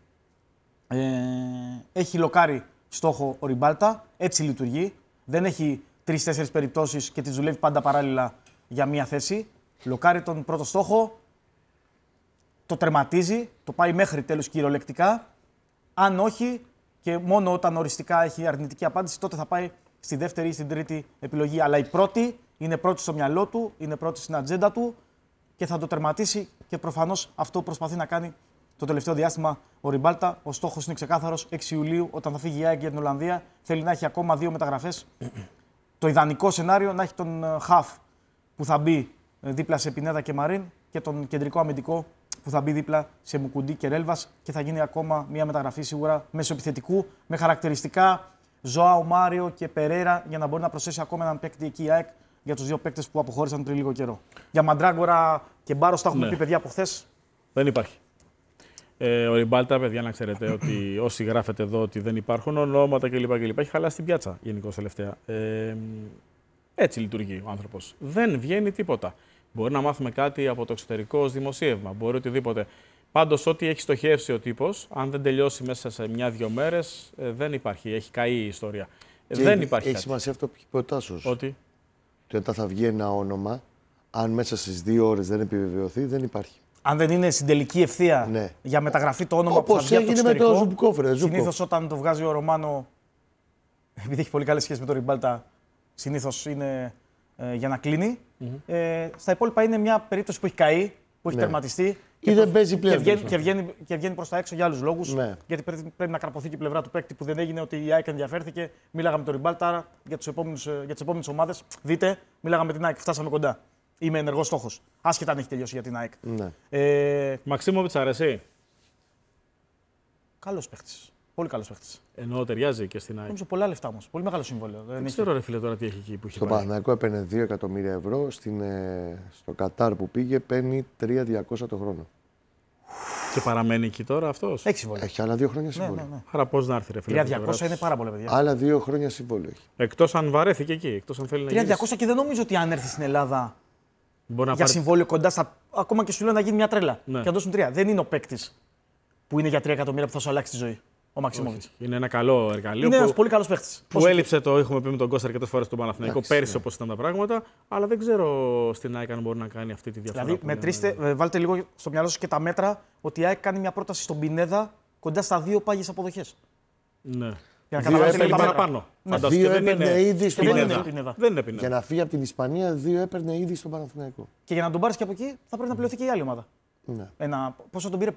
Έχει λοκάρει στόχο ο Ριμπάλτα, έτσι λειτουργεί. Δεν έχει 3-4 περιπτώσεις και τις δουλεύει πάντα παράλληλα για μία θέση. Λοκάρει τον πρώτο στόχο, το τερματίζει, το πάει μέχρι τέλους κυριολεκτικά. Αν όχι, και μόνο όταν οριστικά έχει αρνητική απάντηση, τότε θα πάει στη δεύτερη ή στην τρίτη επιλογή. Αλλά η πρώτη είναι πρώτη στο μυαλό του, είναι πρώτη στην ατζέντα του και θα το τερματίσει και προφανώς αυτό προσπαθεί να κάνει το τελευταίο διάστημα ο Ριμπάλτα. Ο στόχος είναι ξεκάθαρος. 6 Ιουλίου, όταν θα φύγει η ΑΕΚ για την Ολλανδία, θέλει να έχει ακόμα 2 μεταγραφές. Το ιδανικό σενάριο να έχει τον Χαφ που θα μπει δίπλα σε Πινέδα και Μαρίν και τον κεντρικό αμυντικό που θα μπει δίπλα σε Μουκουντή και Ρέλβας και θα γίνει ακόμα μια μεταγραφή σίγουρα μεσοεπιθετικού με χαρακτηριστικά Ζωάο, Μάριο και Περέρα για να μπορεί να προσθέσει ακόμα έναν παίκτη εκεί η ΑΕΚ για τους 2 παίκτες που αποχώρησαν πριν λίγο καιρό. Για Μαντράγκορα και Μπάρος τα έχουμε πει παιδιά από χθες. Δεν υπάρχει. Ο Ριμπάλτα, παιδιά, να ξέρετε ότι όσοι γράφετε εδώ ότι δεν υπάρχουν ονόματα κλπ. Έχει χαλάσει την πιάτσα γενικώς τελευταία. Έτσι λειτουργεί ο άνθρωπος. Δεν βγαίνει τίποτα. Μπορεί να μάθουμε κάτι από το εξωτερικό ως δημοσίευμα, μπορεί οτιδήποτε. Πάντως, ό,τι έχει στοχεύσει ο τύπος, αν δεν τελειώσει μέσα σε 1-2 μέρες, δεν υπάρχει. Έχει καεί η ιστορία. Δεν υπάρχει. Έχει σημασία αυτό που είπε ο Τάσος. Ότι όταν θα βγει ένα όνομα, αν μέσα στις 2 ώρες δεν επιβεβαιωθεί, δεν υπάρχει. Αν δεν είναι στην τελική ευθεία για μεταγραφή το όνομα όπως που θα βγει από το εξωτερικό. με το Ζουμπκόφ, συνήθως όταν το βγάζει ο Ρωμάνο, επειδή έχει πολύ καλές σχέσεις με τον Ριμπάλτα, συνήθως είναι για να κλείνει. Στα υπόλοιπα είναι μια περίπτωση που έχει καεί, που έχει τερματιστεί. Ή δεν παίζει πλέον. Και βγαίνει προς τα έξω για άλλους λόγους. Ναι. Γιατί πρέπει να καρποθεί και η πλευρά του παίκτη που δεν έγινε ότι η ΑΕΚ ενδιαφέρθηκε. Μίλαγα με τον Ριμπάλτα, άρα για τις επόμενες ομάδες. Δείτε, μίλαγα με την ΑΕΚ, φτάσαμε κοντά. Είμαι ενεργός στόχος. Άσχετα αν έχει τελειώσει για την ΑΕΚ. Ναι. Μαξίμοβιτς αρέσει. Καλός παίκτης. Πολύ καλός παίκτης. Ενώ ταιριάζει και στην ΑΕΚ. Νομίζω πολλά λεφτά όμως. Πολύ μεγάλο συμβόλαιο. Δεν ξέρω, ρε φίλε, τώρα τι έχει εκεί που έχει. Στο Παναθηναϊκό έπαιρνε 2 εκατομμύρια ευρώ. Στο Κατάρ που πήγε παίρνει 3.200 το χρόνο. Και παραμένει εκεί τώρα αυτός. Έχει άλλα 2 χρόνια συμβόλαιο. Ναι. Άρα πώς να έρθει, ρε φίλε. 3.200 είναι πάρα πολλά, παιδιά. Άλλα 2 χρόνια συμβόλαιο έχει. Εκτός αν βαρέθηκε εκεί. Εκτός αν θέλει να 3.200 και δεν νομίζω ότι αν έρθει στην Ελλάδα μπορεί να για συμβόλαιο κοντά στα. Ακόμα και σου λέω να γίνει μια τρέλα. Ναι. Και να δώσουν 3. Δεν είναι ο παίκτης που είναι για 3 εκατομμύρια που θα σου αλλάξει τη ζωή. Ο Μαξίμοβιτς. Είναι ένα καλό εργαλείο. Είναι ένας πολύ καλός παίκτης. Που έλειψε, το έχουμε πει με τον Κώστα αρκετές φορές στον Παναθηναϊκό πέρυσι όπως ήταν τα πράγματα. Αλλά δεν ξέρω στην ΑΕΚ αν μπορεί να κάνει αυτή τη διαφορά. Δηλαδή, μετρήστε, βάλτε λίγο στο μυαλό σας και τα μέτρα ότι η ΑΕΚ κάνει μια πρόταση στον Πινέδα κοντά στα 2 πάγιες αποδοχές. Ναι. Για να καταλάβετε λίγο παραπάνω. 2 έπαιρνε ήδη στον Παναθηναϊκό. Δεν είναι Πινέδα. Για να φύγει από την Ισπανία, 2 έπαιρνε ήδη στον Παναθηναϊκό. Και για να τον πάρεις και από εκεί θα πρέπει να πληρωθεί και η άλλη ομάδα. Ναι. Πόσο τον πήρε,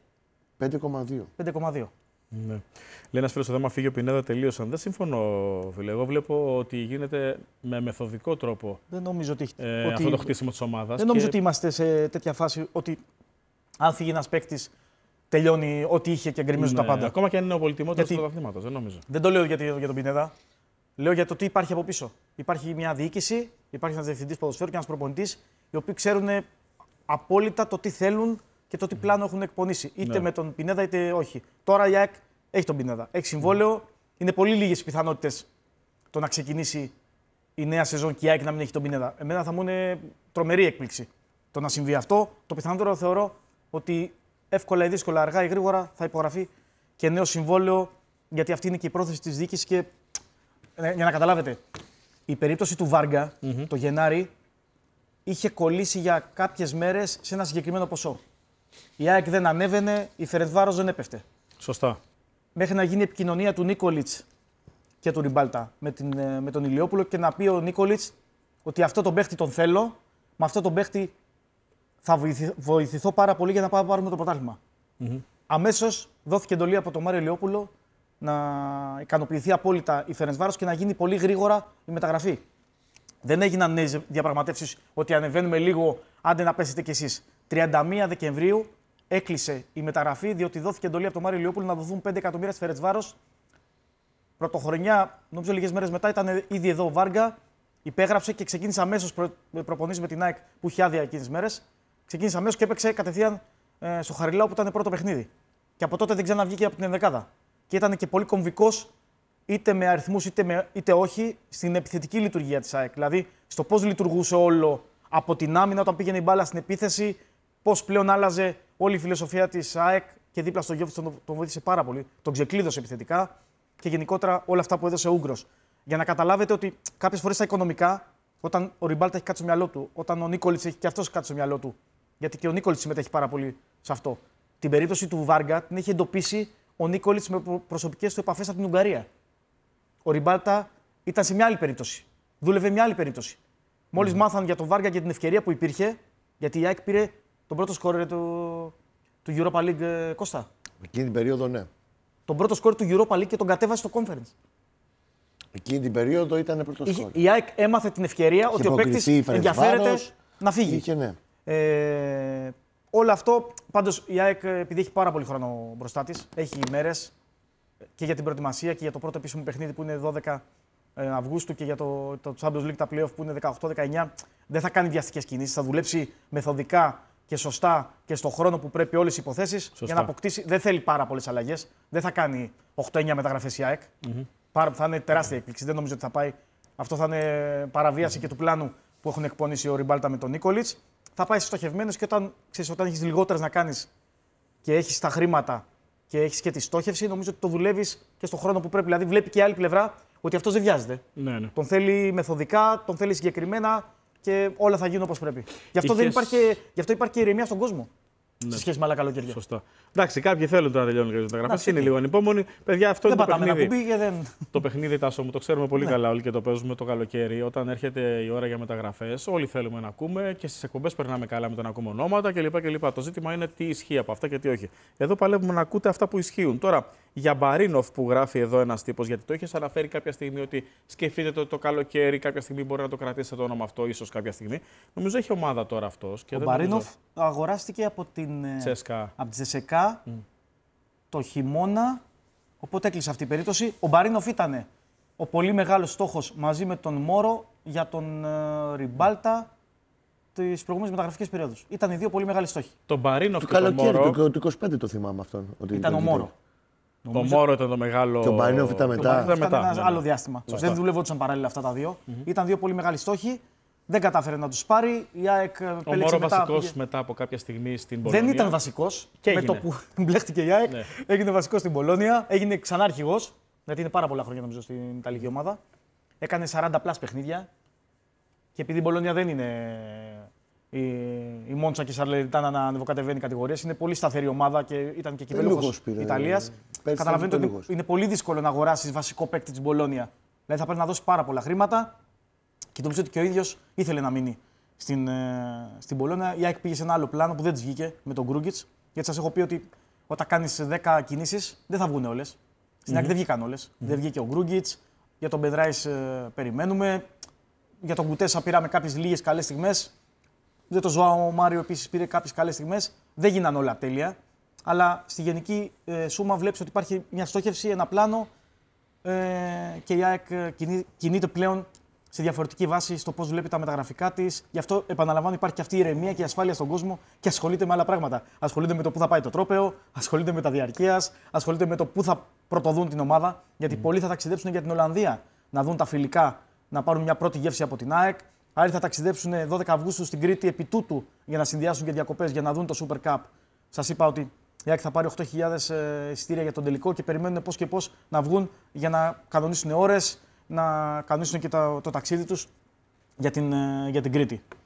5,2. 5,2. Ναι. Λέει ένας φίλος ότι άμα φύγει ο Πινέδα τελείωσαν. Δεν συμφωνώ, φίλε. Εγώ βλέπω ότι γίνεται με μεθοδικό τρόπο δεν νομίζω ότι αυτό το χτίσιμο της ομάδας. Δεν νομίζω ότι είμαστε σε τέτοια φάση ότι αν φύγει ένας παίκτης τελειώνει ό,τι είχε και γκρεμίζουν τα πάντα. Ακόμα και αν είναι ο πολυτιμότερος του πρωταθλήματος. Δεν νομίζω. Δεν το λέω για τον Πινέδα. Λέω για το τι υπάρχει από πίσω. Υπάρχει μια διοίκηση, υπάρχει ένας διευθυντής ποδοσφαίρου και ένας προπονητής, οι οποίοι ξέρουν απόλυτα το τι θέλουν και το τι πλάνο έχουν εκπονήσει. Είτε με τον Πινέδα είτε όχι. Τώρα η ΑΕΚ έχει τον Πινέδα. Έχει συμβόλαιο. Είναι πολύ λίγες οι πιθανότητες το να ξεκινήσει η νέα σεζόν και η ΑΕΚ να μην έχει τον Πινέδα. Εμένα θα μου είναι τρομερή έκπληξη το να συμβεί αυτό. Το πιθανότερο θεωρώ ότι εύκολα ή δύσκολα, αργά ή γρήγορα θα υπογραφεί και νέο συμβόλαιο, γιατί αυτή είναι και η πρόθεση της διοίκησης. Και για να καταλάβετε, η περίπτωση του Βάργκα το Γενάρη είχε κολλήσει για κάποιες μέρες σε ένα συγκεκριμένο ποσό. Η ΑΕΚ δεν ανέβαινε, η Φερεντσβάρος δεν έπεφτε. Σωστά. Μέχρι να γίνει η επικοινωνία του Νίκολιτς και του Ριμπάλτα με τον Ηλιόπουλο και να πει ο Νίκολιτς ότι αυτό τον παίχτη τον θέλω, με αυτό τον παίχτη θα βοηθηθώ πάρα πολύ για να πάρουμε το πρωτάθλημα. Αμέσως δόθηκε εντολή από τον Μάριο Ηλιόπουλο να ικανοποιηθεί απόλυτα η Φερεντσβάρος και να γίνει πολύ γρήγορα η μεταγραφή. Δεν έγιναν νέες διαπραγματεύσεις ότι ανεβαίνουμε λίγο, άντε να πέσετε κι εσείς. 31 Δεκεμβρίου έκλεισε η μεταγραφή, διότι δόθηκε εντολή από τον Μάριο Ηλιόπουλο να δοθούν 5 εκατομμύρια στη Φερεντσβάρος. Πρωτοχρονιά, νομίζω λίγες μέρες μετά, ήταν ήδη εδώ ο Βάργα, υπέγραψε και ξεκίνησε αμέσως προπονήσεις με την ΑΕΚ που είχε άδεια εκείνες τις μέρες. Ξεκίνησε αμέσως και έπαιξε κατευθείαν στο Χαριλάου που ήταν πρώτο παιχνίδι. Και από τότε δεν ξαναβγήκε από την ενδεκάδα. Και ήταν και πολύ κομβικός, είτε με αριθμούς είτε όχι, στην επιθετική λειτουργία της ΑΕΚ. Δηλαδή, στο πώς λειτουργούσε όλο από την άμυνα όταν πήγαινε η μπάλα στην επίθεση, πώς πλέον άλλαζε όλη η φιλοσοφία της ΑΕΚ και δίπλα στον Γιώβιτς τον βοήθησε πάρα πολύ. Τον ξεκλείδωσε επιθετικά και γενικότερα όλα αυτά που έδωσε ο Ούγγρος. Για να καταλάβετε ότι κάποιες φορές τα οικονομικά, όταν ο Ριμπάλτα έχει κάτι στο μυαλό του, όταν ο Νίκολιτς έχει και αυτός κάτι στο μυαλό του, γιατί και ο Νίκολιτς συμμετέχει πάρα πολύ σε αυτό. Την περίπτωση του Βάργα την έχει εντοπίσει ο Νίκολιτς με προσωπικές του επαφές από την Ουγγαρία. Ο Ριμπάλτα ήταν σε μια άλλη περίπτωση. Δούλευε μια άλλη περίπτωση. Μόλις μάθαν για τον Βάργα και την ευκαιρία που υπήρχε, γιατί η ΑΕΚ πήρε τον πρώτο σκόρερ του Europa League, Κώστα. Εκείνη την περίοδο, ναι. Τον πρώτο σκόρερ του Europa League και τον κατέβασε στο Conference. Εκείνη την περίοδο ήταν πρώτο σκόρερ. Η ΑΕΚ έμαθε την ευκαιρία ότι ο παίκτης ενδιαφέρεται να φύγει. Είχε, ναι. Όλο αυτό, πάντως η ΑΕΚ, επειδή έχει πάρα πολύ χρόνο μπροστά της, έχει ημέρες και για την προετοιμασία και για το πρώτο επίσημο παιχνίδι που είναι 12 Αυγούστου και για το Champions League τα play-off που είναι 18-19, δεν θα κάνει βιαστικές κινήσεις, θα δουλέψει μεθοδικά και σωστά και στον χρόνο που πρέπει όλες οι υποθέσεις για να αποκτήσει. Δεν θέλει πάρα πολλές αλλαγές, δεν θα κάνει 8-9 μεταγραφές η ΑΕΚ. Θα είναι τεράστια έκπληξη, δεν νομίζω ότι θα πάει. Αυτό θα είναι παραβίαση και του πλάνου που έχουν εκπονήσει ο Ριμπάλτα με τον Νίκολιτς. Θα πάει στοχευμένος και όταν έχεις λιγότερες να κάνεις και έχεις τα χρήματα και έχεις και τη στόχευση, νομίζω ότι το δουλεύεις και στον χρόνο που πρέπει. Δηλαδή, βλέπει και η άλλη πλευρά ότι αυτός δεν βιάζεται. Ναι. Τον θέλει μεθοδικά, τον θέλει συγκεκριμένα και όλα θα γίνουν όπως πρέπει. Γι' αυτό, γι' αυτό υπάρχει και ηρεμία στον κόσμο. Ναι. Σε σχέση με άλλα καλοκαίρια. Σωστά. Εντάξει, κάποιοι θέλουν τώρα να τελειώνουν τις μεταγραφές. Είναι λίγο ανυπόμονοι. Παιδιά, αυτό είναι το παιχνίδι. Το παιχνίδι, Τάσο μου, το ξέρουμε πολύ καλά όλοι και το παίζουμε το καλοκαίρι. Όταν έρχεται η ώρα για μεταγραφές, όλοι θέλουμε να ακούμε και στις εκπομπές περνάμε καλά με το να ακούμε ονόματα κλπ. Το ζήτημα είναι τι ισχύει από αυτά και τι όχι. Εδώ παλεύουμε να ακούτε αυτά που ισχύουν. Τώρα, για Μπαρίνοφ που γράφει εδώ ένας τύπος, γιατί το έχεις αναφέρει κάποια στιγμή ότι σκεφτείτε το καλοκαίρι, κάποια στιγμή μπορεί να το κρατήσετε το όνομα αυτό, ίσως κάποια στιγμή. Νομίζω έχει ομάδα τώρα αυτός. Ο Μπαρίνοφ αγοράστηκε από την Τσεσεκά το χειμώνα, οπότε έκλεισε αυτή η περίπτωση. Ο Μπαρίνοφ ήταν ο πολύ μεγάλος στόχος μαζί με τον Μόρο για τον Ριμπάλτα τις προηγούμενες μεταγραφικές περίοδους. Ήταν οι δύο πολύ μεγάλοι στόχοι. Τον Μπαρίνοφ και τον Μόρο. Το 25 το θυμάμαι αυτόν. Ότι ήταν ο Μόρο. Ο Μόρο ήταν το μεγάλο. Και ο Μπαρίνοφ ήταν μετά. Ήταν ένα άλλο διάστημα. Δεν δουλεύονταν παράλληλα αυτά τα δύο. Ήταν δύο πολύ μεγάλοι στόχοι. Δεν κατάφερε να τους πάρει. Η ΑΕΚ ο Μόρο βασικός μετά από κάποια στιγμή στην Πολωνία. Δεν ήταν βασικός. Με το που μπλέχτηκε η ΑΕΚ, έγινε βασικός στην Πολώνια. Έγινε ξανά αρχηγός. Γιατί είναι πάρα πολλά χρόνια νομίζω στην Ιταλική ομάδα. Έκανε 40 πλάς παιχνίδια. Και επειδή η Πολώνια δεν είναι η Μόντσα και η Σαρλεριτάνα να ανεβοκατεβαίνει κατηγορίες, είναι πολύ σταθερή ομάδα και ήταν και κυπέλλοχος Ιταλίας. Καταλαβαίνετε ότι είναι πολύ δύσκολο να αγοράσεις βασικό παίκτη της Μπολόνια. Δηλαδή θα πρέπει να δώσει πάρα πολλά χρήματα. Και νομίζω ότι και ο ίδιος ήθελε να μείνει στην Πολώνια. Η ΑΕΚ πήγε σε ένα άλλο πλάνο που δεν της βγήκε με τον Γκρούγκιτς. Γιατί σας έχω πει ότι όταν κάνεις 10 κινήσεις δεν θα βγουν όλες. Στην ΑΕΚ δεν βγήκαν όλες. Δεν βγήκε ο Γκρούγκιτς. Για τον Μπεδράης περιμένουμε. Για τον Κουτέσα πήραμε κάποιες λίγες καλές στιγμές. Για τον Ζωάο Μάριο επίσης πήρε κάποιες καλές στιγμές. Δεν γίναν όλα τέλεια. Αλλά στη γενική σούμα βλέπεις ότι υπάρχει μια στόχευση, ένα πλάνο και η ΑΕΚ κινείται πλέον σε διαφορετική βάση στο πώς βλέπει τα μεταγραφικά της. Γι' αυτό επαναλαμβάνω, υπάρχει και αυτή η ηρεμία και η ασφάλεια στον κόσμο και ασχολείται με άλλα πράγματα. Ασχολείται με το πού θα πάει το τρόπαιο, ασχολείται με τα διαρκείας, ασχολείται με το πού θα πρωτοδούν την ομάδα. Γιατί πολλοί θα ταξιδέψουν για την Ολλανδία να δουν τα φιλικά, να πάρουν μια πρώτη γεύση από την ΑΕΚ. Άλλοι θα ταξιδέψουν 12 Αυγούστου στην Κρήτη επί τούτου για να συνδυάσουν και διακοπές για να δουν το Super Cup. Σας είπα ότι η ΑΕΚ θα πάρει 8.000 εισιτήρια για τον τελικό και περιμένουν πώς και πώς να βγουν για να κανονίσουν ώρες, να κανονίσουν και το ταξίδι τους για την Κρήτη.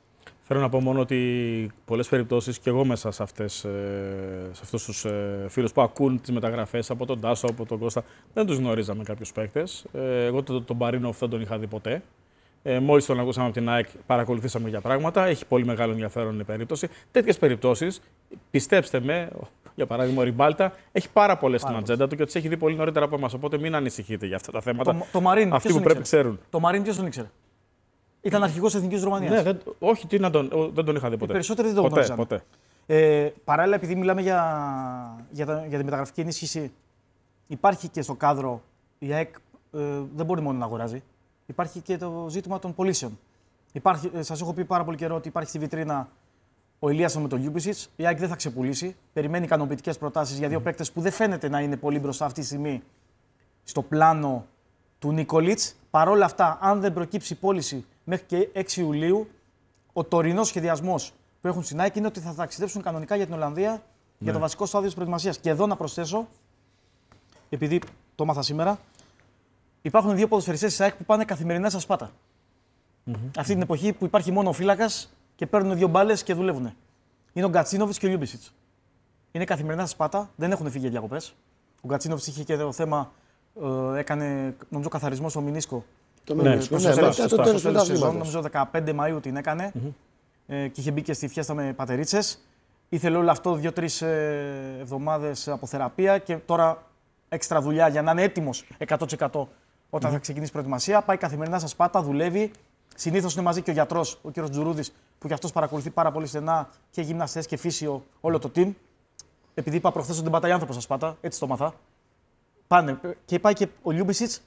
Θέλω να πω μόνο ότι πολλές περιπτώσεις και εγώ μέσα σε αυτούς τους φίλους που ακούν τις μεταγραφές από τον Τάσο, από τον Κώστα, δεν τους γνωρίζαμε κάποιους παίκτες. Εγώ τον Μπαρίνοφ δεν τον είχα δει ποτέ. Μόλις τον ακούσαμε από την ΑΕΚ, παρακολουθήσαμε για πράγματα. Έχει πολύ μεγάλο ενδιαφέρον η περίπτωση. Τέτοιες περιπτώσεις, πιστέψτε με, για παράδειγμα ο Ριμπάλτα, έχει πάρα πολλές στην ατζέντα του και τις έχει δει πολύ νωρίτερα από εμάς. Οπότε μην ανησυχείτε για αυτά τα θέματα. Το Μαρίν, αυτοί που πρέπει ξέρουν. Το Μαρίν ποιος τον ήξερε? Ήταν αρχηγός της Εθνικής Ρουμανίας. Ναι, όχι, δεν τον είχα δει ποτέ. Οι περισσότεροι δεν τον γνώριζαν. Ποτέ. Παράλληλα, επειδή μιλάμε για τη μεταγραφική ενίσχυση, υπάρχει και στο κάδρο η ΑΕΚ δεν μπορεί μόνο να αγοράζει. Υπάρχει και το ζήτημα των πωλήσεων. Σας έχω πει πάρα πολύ καιρό ότι υπάρχει στη βιτρίνα ο Ηλίασον με τον Λιούμπισιτς. Η ΑΕΚ δεν θα ξεπουλήσει. Περιμένει ικανοποιητικές προτάσεις για δύο παίκτες που δεν φαίνεται να είναι πολύ μπροστά αυτή τη στιγμή στο πλάνο του Νικολίτς. Παρ' όλα αυτά, αν δεν προκύψει πώληση μέχρι και 6 Ιουλίου, ο τωρινός σχεδιασμός που έχουν στην ΑΕΚ είναι ότι θα ταξιδέψουν κανονικά για την Ολλανδία για το βασικό στάδιο της προετοιμασίας. Και εδώ να προσθέσω, επειδή το έμαθα σήμερα, υπάρχουν δύο ποδοσφαιριστές της ΑΕΚ που πάνε καθημερινά στα Σπάτα. Αυτή την εποχή που υπάρχει μόνο ο φύλακας και παίρνουν δύο μπάλες και δουλεύουν. Είναι ο Γκατσίνοβιτς και ο Λιούμπισιτς. Είναι καθημερινά στα Σπάτα, δεν έχουν φύγει για διακοπές. Ο Γκατσίνοβιτς είχε και το θέμα, έκανε νομίζω καθαρισμό στο Μινίσκο. Το τέλος του σεζόν, νομίζω 15 Μαΐου την έκανε και είχε μπει και στη φιέστα με πατερίτσες. Ήθελε όλο αυτό 2-3 εβδομάδες από θεραπεία και τώρα έξτρα δουλειά για να είναι έτοιμος 100% όταν θα ξεκινήσει η προετοιμασία. Πάει καθημερινά στα Σπάτα, δουλεύει. Συνήθως είναι μαζί και ο γιατρός, ο κ. Τζουρούδης, που κι αυτός παρακολουθεί πάρα πολύ στενά και γυμναστές και φύσιο όλο το team. Επειδή είπα προχθές ότι δεν πατάει άνθρωπος στα Σπάτα, έτσι το μάθα. Πάνε και πάει και ο Λιούμπισιτς.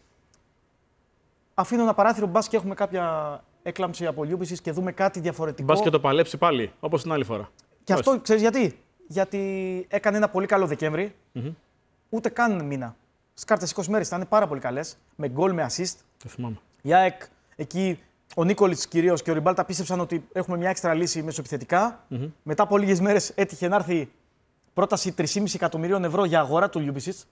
Αφήνω ένα παράθυρο, μπας και έχουμε κάποια έκλαμψη από Λιούμπισιτς και δούμε κάτι διαφορετικό. Μπας και το παλέψει πάλι, όπως την άλλη φορά. Και αυτό ξέρεις γιατί? Γιατί έκανε ένα πολύ καλό Δεκέμβρη, ούτε καν μήνα. Στις κάρτες 20 μέρες ήταν πάρα πολύ καλές, με γκολ, με assist. Το θυμάμαι. Η ΑΕΚ, εκεί ο Νίκολιτς κυρίως και ο Ριμπάλτα πίστεψαν ότι έχουμε μια έξτρα λύση μεσοεπιθετικά. Μετά από λίγες μέρες έτυχε να έρθει πρόταση 3,5 εκατομμυρίων ευρώ για αγορά του Λιούμπισιτς.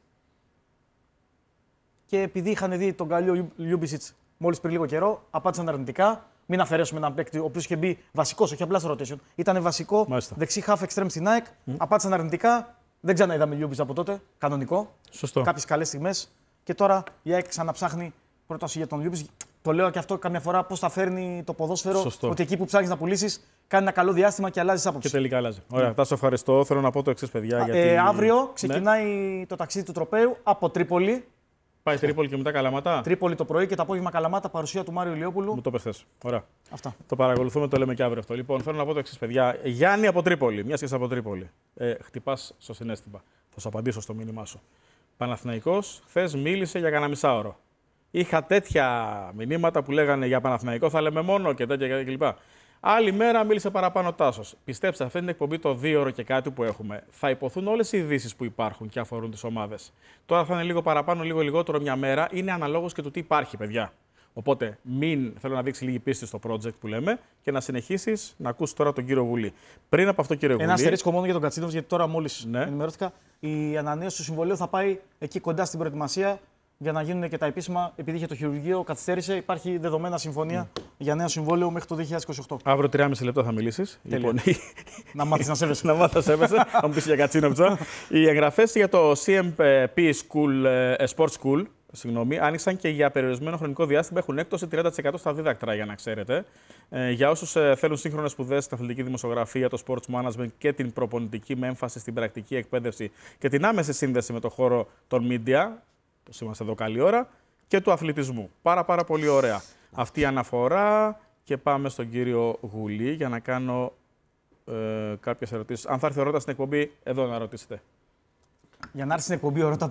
Και επειδή είχαν δει τον καλό Λιούμπισιτς μόλις πριν λίγο καιρό, απάντησαν αρνητικά. Μην αφαιρέσουμε έναν παίκτη ο οποίος είχε μπει βασικός, όχι απλά στο rotation. Ήταν βασικό δεξί half extreme στην ΑΕΚ. Απάντησαν αρνητικά. Δεν ξαναείδαμε Λιούμπισιτς από τότε. Κανονικό. Σωστό. Κάποιες καλές στιγμές. Και τώρα η ΑΕΚ ξαναψάχνει πρόταση για τον Λιούμπισιτς. Το λέω και αυτό καμιά φορά πώς θα φέρνει το ποδόσφαιρο. Σωστό. Ότι εκεί που ψάχνεις να πουλήσεις, κάνει ένα καλό διάστημα και αλλάζει άποψη. Και τελικά αλλάζει. Ωραία, Τάσο, ευχαριστώ. Θέλω να πω το εξής, παιδιά. Γιατί... Αύριο ξεκινάει το ταξίδι του Τροπαίου από Τρίπολη. Πάει Τρίπολη και μετά Καλαμάτα. Τρίπολη το πρωί και το απόγευμα Καλαμάτα, παρουσία του Μάριου Ηλιόπουλου. Μου το πες. Ωραία. Αυτά. Το παρακολουθούμε, το λέμε και αύριο αυτό. Λοιπόν, θέλω να πω το εξής, παιδιά. Γιάννη από Τρίπολη, μια και είσαι από Τρίπολη. Χτυπάς στο συναίσθημα. Θα σου απαντήσω στο μήνυμά σου. Παναθηναϊκός, χθες μίλησε για κανένα μισάωρο. Είχα τέτοια μηνύματα που λέγανε για Παναθηναϊκό, θα λέμε μόνο και τέτοια κλπ. Άλλη μέρα μίλησε παραπάνω ο Τάσος. Πιστέψτε, αυτή την εκπομπή το 2ωρο και κάτι που έχουμε. Θα υποθούν όλες οι ειδήσεις που υπάρχουν και αφορούν τις ομάδες. Τώρα θα είναι λίγο παραπάνω, λίγο λιγότερο μια μέρα. Είναι αναλόγως και του τι υπάρχει, παιδιά. Οπότε, θέλω να δείξει λίγη πίστη στο project που λέμε και να συνεχίσεις να ακούσεις τώρα τον κύριο Βουλή. Πριν από αυτό, κύριε Βουλή. Ένα αστερίσκο μόνο για τον Κατσίνοβιτς, γιατί τώρα μόλις ενημερώθηκα. Η ανανέωση του συμβολίου θα πάει εκεί κοντά στην προετοιμασία για να γίνουν και τα επίσημα. Επειδή είχε το χειρουργείο, καθυστέρησε. Υπάρχει δεδομένα συμφωνία για νέο συμβόλαιο μέχρι το 2028. Αύριο 3,5 λεπτά θα μιλήσεις. Λοιπόν, να μάθεις να σέβεσαι. Να μάθεις να σέβεσαι. Θα μου πεις για Κατσίνοβιτσα. Οι εγγραφές για το CMP Sports School. Άνοιξαν και για περιορισμένο χρονικό διάστημα έχουν έκπτωση 30% στα δίδακτρα, για να ξέρετε. Για όσους θέλουν σύγχρονες σπουδές στην αθλητική δημοσιογραφία, το sports management και την προπονητική με έμφαση στην πρακτική εκπαίδευση και την άμεση σύνδεση με το χώρο των media, το είμαστε εδώ καλή ώρα, και του αθλητισμού. Πάρα πολύ ωραία. Αυτή η αναφορά και πάμε στον κύριο Γουλή για να κάνω κάποιες ερωτήσεις. Αν θα έρθει ο Ρώτα στην εκπομπή, εδώ να ρωτήσετε. Για να έρθει στην εκπομπή ο Ρώτα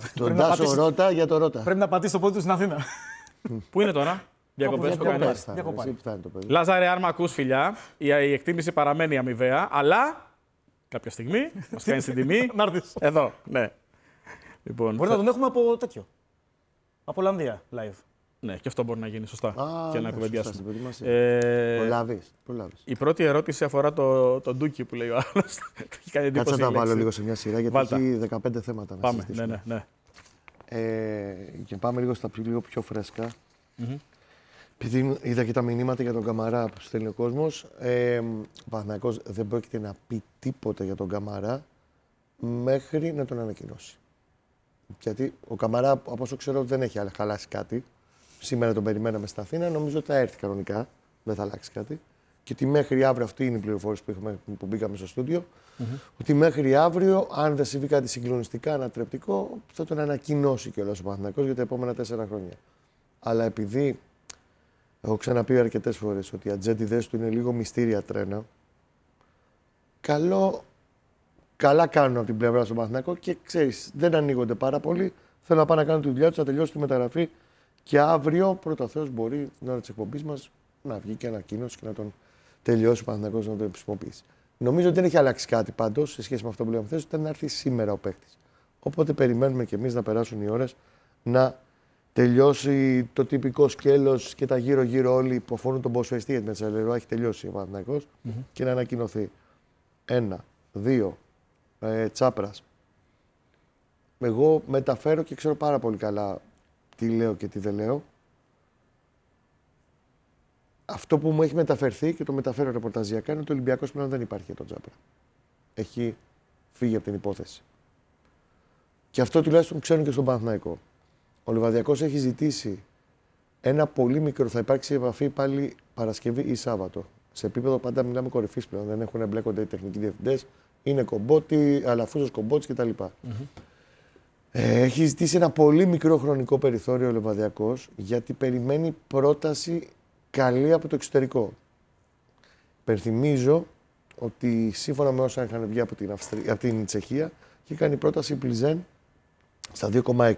πρέπει να πατήσει το πόδι του στην Αθήνα. Πού είναι τώρα? Διακοπές που κάνει. Λάζαρε, άμα ακούς, φιλιά, η εκτίμηση παραμένει αμοιβαία, αλλά κάποια στιγμή μας κάνει την τιμή. Να έρθεις. Εδώ, ναι. Λοιπόν, μπορεί να τον έχουμε από τέτοιο. Από Ολλανδία, live. Ναι, και αυτό μπορεί να γίνει σωστά. Και να κουβεντιάσουμε. Προλάβεις. Η πρώτη ερώτηση αφορά το Ντούκι που λέει ο άλλος. Κάτσε να τα βάλω λίγο σε μια σειρά, γιατί έχει 15 θέματα να πάμε, συζητήσουμε. Ναι. Και πάμε λίγο στα λίγο πιο φρέσκα. Επειδή είδα και τα μηνύματα για τον Καμαρά που στέλνει ο κόσμος, ο Παναθηναϊκός δεν πρόκειται να πει τίποτα για τον Καμαρά μέχρι να τον ανακοινώσει. Γιατί ο Καμαρά, από όσο ξέρω, δεν έχει χαλάσει κάτι. Σήμερα τον περιμέναμε στα Αθήνα, νομίζω ότι θα έρθει κανονικά, δεν θα αλλάξει κάτι. Και ότι μέχρι αύριο, αυτή είναι η πληροφόρηση που μπήκαμε στο στούντιο, ότι μέχρι αύριο, αν δεν συμβεί κάτι συγκλονιστικά, ανατρεπτικό, θα τον ανακοινώσει κιόλας ο Παναθηναϊκός για τα επόμενα 4 χρόνια. Αλλά επειδή έχω ξαναπεί αρκετές φορές ότι οι ατζέντιδες του είναι λίγο μυστήρια τρένα, καλά κάνουν από την πλευρά στον Παναθηναϊκό και ξέρεις, δεν ανοίγονται πάρα πολύ. Θέλουν να πάνε να κάνουν τη δουλειά τους, να τελειώσει τη μεταγραφή και αύριο, πρώτα Θεός, μπορεί την ώρα της εκπομπής μας να βγει και ανακοίνωση και να τον τελειώσει ο Παναθηναϊκός να τον επισημοποιήσει. Νομίζω ότι δεν έχει αλλάξει κάτι πάντως σε σχέση με αυτό που λέμε χθες, ότι να έρθει σήμερα ο παίκτης. Οπότε περιμένουμε κι εμείς να περάσουν οι ώρες να τελειώσει το τυπικό σκέλος και τα γύρω-γύρω όλοι που αφορούν τον ποδοσφαιριστή, γιατί με Τσαλερό έχει τελειώσει ο Παναθηναϊκός και να ανακοινωθεί. 1, 2, Τσάπρας. Εγώ μεταφέρω και ξέρω πάρα πολύ καλά τι λέω και τι δεν λέω. Αυτό που μου έχει μεταφερθεί και το μεταφέρω ρεπορταζιακά είναι ότι ο Ολυμπιακός πλέον δεν υπάρχει για τον Τσάπρα. Έχει φύγει από την υπόθεση. Και αυτό τουλάχιστον ξέρουν και στον Παναθηναϊκό. Ο Λιβαδιακός έχει ζητήσει ένα πολύ μικρό, θα υπάρξει επαφή πάλι Παρασκευή ή Σάββατο. Σε επίπεδο πάντα μιλάμε κορυφής πλέον, δεν έχουν εμπλέκονται οι τεχνικοί διευθυντές, είναι Κομπότη, Αλαφούζος Κομπότης κτλ. Έχει ζητήσει ένα πολύ μικρό χρονικό περιθώριο ο Λιβαδιακός γιατί περιμένει πρόταση καλή από το εξωτερικό. Υπενθυμίζω ότι σύμφωνα με όσα είχαν βγει από την Τσεχία, είχε κάνει πρόταση Πλιζέν στα 2,6.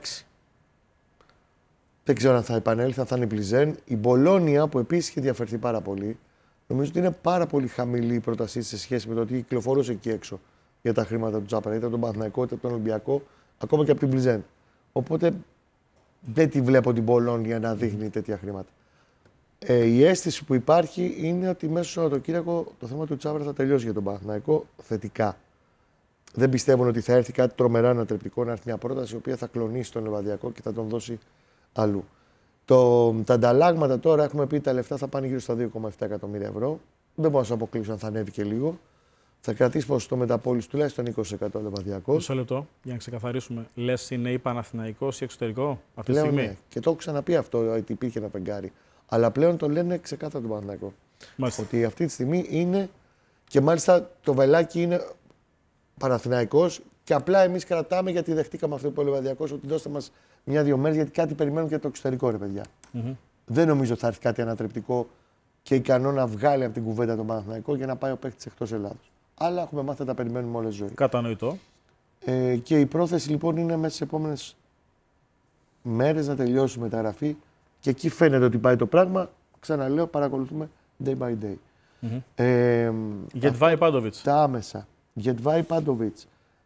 Δεν ξέρω αν θα επανέλθει, αν θα είναι η Πλιζέν. Η Μπολόνια, που επίσης είχε διαφερθεί πάρα πολύ, νομίζω ότι είναι πάρα πολύ χαμηλή η πρότασή σε σχέση με το ότι κυκλοφορούσε εκεί έξω για τα χρήματα του Τσάπρα. Είτε από τον Παναθηναϊκό, είτε από τον Ολυμπιακό, ακόμα και από την Πλιζέν. Οπότε δεν τη βλέπω την Μπολόνια να δείχνει τέτοια χρήματα. Η αίσθηση που υπάρχει είναι ότι μέσα στο Σαββατοκύριακο το θέμα του Τσάπρα θα τελειώσει για τον Παναθηναϊκό θετικά. Δεν πιστεύουν ότι θα έρθει κάτι τρομερά ανατρεπτικό, να έρθει μια πρόταση η οποία θα κλονίσει τον Λιβαδιακό και θα τον δώσει αλλού. Τα ανταλλάγματα τώρα έχουμε πει τα λεφτά θα πάνε γύρω στα 2,7 εκατομμύρια ευρώ. Δεν μπορώ να σα αποκλείσω αν θα ανέβει και λίγο. Θα κρατήσει ποσοστό μεταπώληση τουλάχιστον 20% ο Λιβαδιακός. Μισό λεπτό για να ξεκαθαρίσουμε. Λες είναι ή Παναθηναϊκός ή εξωτερικό αυτή τη Πλέον, στιγμή. ναι. Και το έχω ξαναπεί αυτό ότι υπήρχε ένα φεγγάρι. Αλλά πλέον το λένε ξεκάθαρα τον Παναθηναϊκό. Ότι αυτή τη στιγμή είναι και μάλιστα το βελάκι είναι Παναθηναϊκός και απλά εμείς κρατάμε γιατί δεχτήκαμε αυτό που είπε ο Λιβαδιακός ότι δώστε μας 1-2 μέρες γιατί κάτι περιμένουν για το εξωτερικό ρε παιδιά. Δεν νομίζω ότι θα έρθει κάτι ανατρεπτικό και ικανό να βγάλει από την κουβέντα τον Παναθηναϊκό για να πάει ο παίκτης εκτός Ελλάδος. Αλλά έχουμε μάθει να τα περιμένουμε όλες ζωή. Κατανοητό. Και η πρόθεση λοιπόν είναι μέσα στις επόμενες μέρες να τελειώσει η μεταγραφή και εκεί φαίνεται ότι πάει το πράγμα. Ξαναλέω, παρακολουθούμε day by day. Γετβάη Πάντοβιτς. Τα άμεσα. Γετβάη Πάντοβιτς.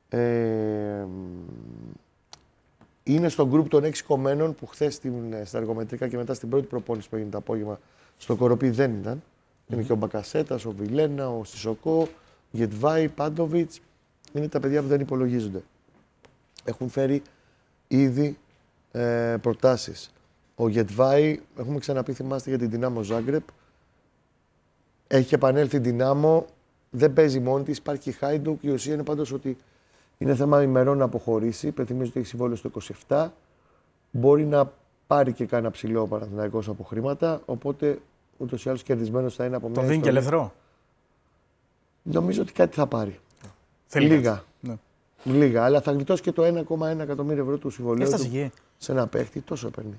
Είναι στο γκρουπ των 6 κομμένων που χθες στα εργομετρικά και μετά στην πρώτη προπόνηση που έγινε το απόγευμα στο Κοροπή δεν ήταν. Είναι και ο Μπακασέτας, ο Βιλένα, ο Σισοκό, Γετβάη, Πάντοβιτς. Είναι τα παιδιά που δεν υπολογίζονται. Έχουν φέρει ήδη προτάσεις. Ο Γετβάη, έχουμε ξαναπεί, θυμάστε για την Δυνάμο Ζάγκρεπ. Έχει επανέλθει η Δυνάμο, δεν παίζει μόνη της, υπάρχει και η Χάιντουκ. Η ουσία είναι πάντως ότι είναι θέμα ημερών να αποχωρήσει. Υπενθυμίζω ότι έχει συμβόλαιο στο 27. Μπορεί να πάρει και κάνα ψηλό ο Παναθηναϊκός από χρήματα. Οπότε ούτως ή άλλως κερδισμένος θα είναι από μια. Το δίνει και ελεύθερο. Νομίζω ότι κάτι θα πάρει. Θέλει Λίγα. Ναι. Λίγα. Αλλά θα γλιτώσει και το 1,1 εκατομμύριο ευρώ του συμβολέου. Έφτασε εκεί. Σε ένα παίχτη, τόσο παίρνει.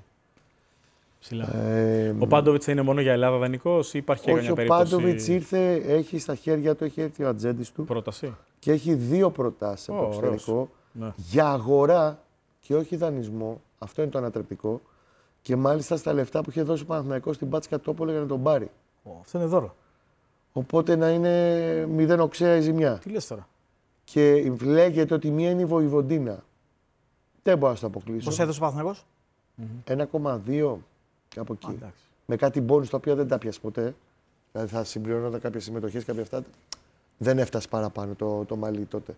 Ο Πάντοβιτς είναι μόνο για Ελλάδα δανεικός ή υπάρχει και όχι, καμιά περίπτωση? Ο Πάντοβιτς ήρθε, έχει στα χέρια του, έχει έρθει ο ατζέντης του. Πρόταση. Και έχει 2 προτάσεις από το εξωτερικό για αγορά και όχι δανεισμό. Αυτό είναι το ανατρεπτικό. Και μάλιστα στα λεφτά που είχε δώσει ο Παναθηναϊκός στην Πάτσικα Τόπολο για να τον πάρει. Αυτό είναι δώρο. Οπότε να είναι 0 οξέα η ζημιά. Τι λες τώρα? Και λέγεται ότι μία είναι η Βοηβοντίνα. Δεν μπορώ να το αποκλείσω. Πώς έδωσε ο Παναθηναϊκός? 1,2 κάπου εκεί. Με κάτι μπόνους τα οποία δεν τα πιάσει ποτέ. Δηλαδή θα συμπληρώνονταν κάποιες συμμετοχές, κάποια αυτά. Δεν έφτασε παραπάνω το μαλλί τότε.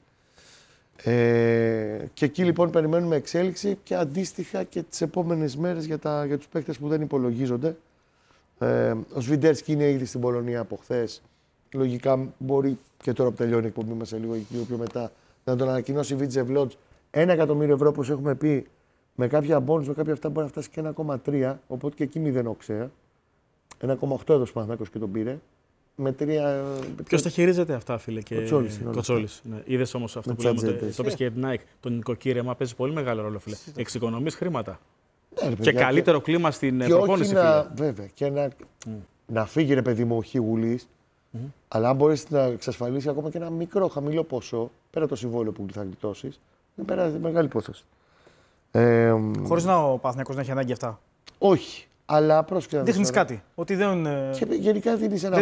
Και εκεί λοιπόν περιμένουμε εξέλιξη και αντίστοιχα και τις επόμενες μέρες για τους παίκτες που δεν υπολογίζονται. Ο Σβιντέρσκι είναι ήδη στην Πολωνία από χθες. Λογικά μπορεί και τώρα που τελειώνει η εκπομπή μας σε λίγο ή πιο μετά να τον ανακοινώσει η Βίτζε Λότζ. 1 εκατομμύριο ευρώ, όπως έχουμε πει, με κάποια bonus, με κάποια αυτά μπορεί να φτάσει και 1,3. Οπότε και εκεί μηδενοξέα. 1,8 έδωσε ο Παναθηναϊκός και τον πήρε. Με 3. Ποιος τα χειρίζεται αυτά, φίλε? Κοτσόλης. Ναι. Είδες όμως αυτό που λέμε, το είπες και για την ΑΕΚ, το νοικοκύρεμα παίζει πολύ μεγάλο ρόλο, φίλε. Εξοικονομείς χρήματα. Ναι, και καλύτερο κλίμα στην προπόνηση, φίλε. Βέβαια. Και να φύγει, ρε παιδί μου, ο Χίγουλης, αλλά αν μπορείς να εξασφαλίσει ακόμα και ένα μικρό χαμηλό ποσό, πέρα το συμβόλαιο που θα γλιτώσεις, είναι μεγάλη υπόθεση. Χωρίς να ο Παναθηναϊκός να έχει ανάγκη αυτά. Όχι. Αλλά πρόσεχε. Δείχνεις κάτι. Ότι δεν. Και γενικά δίνεις ένα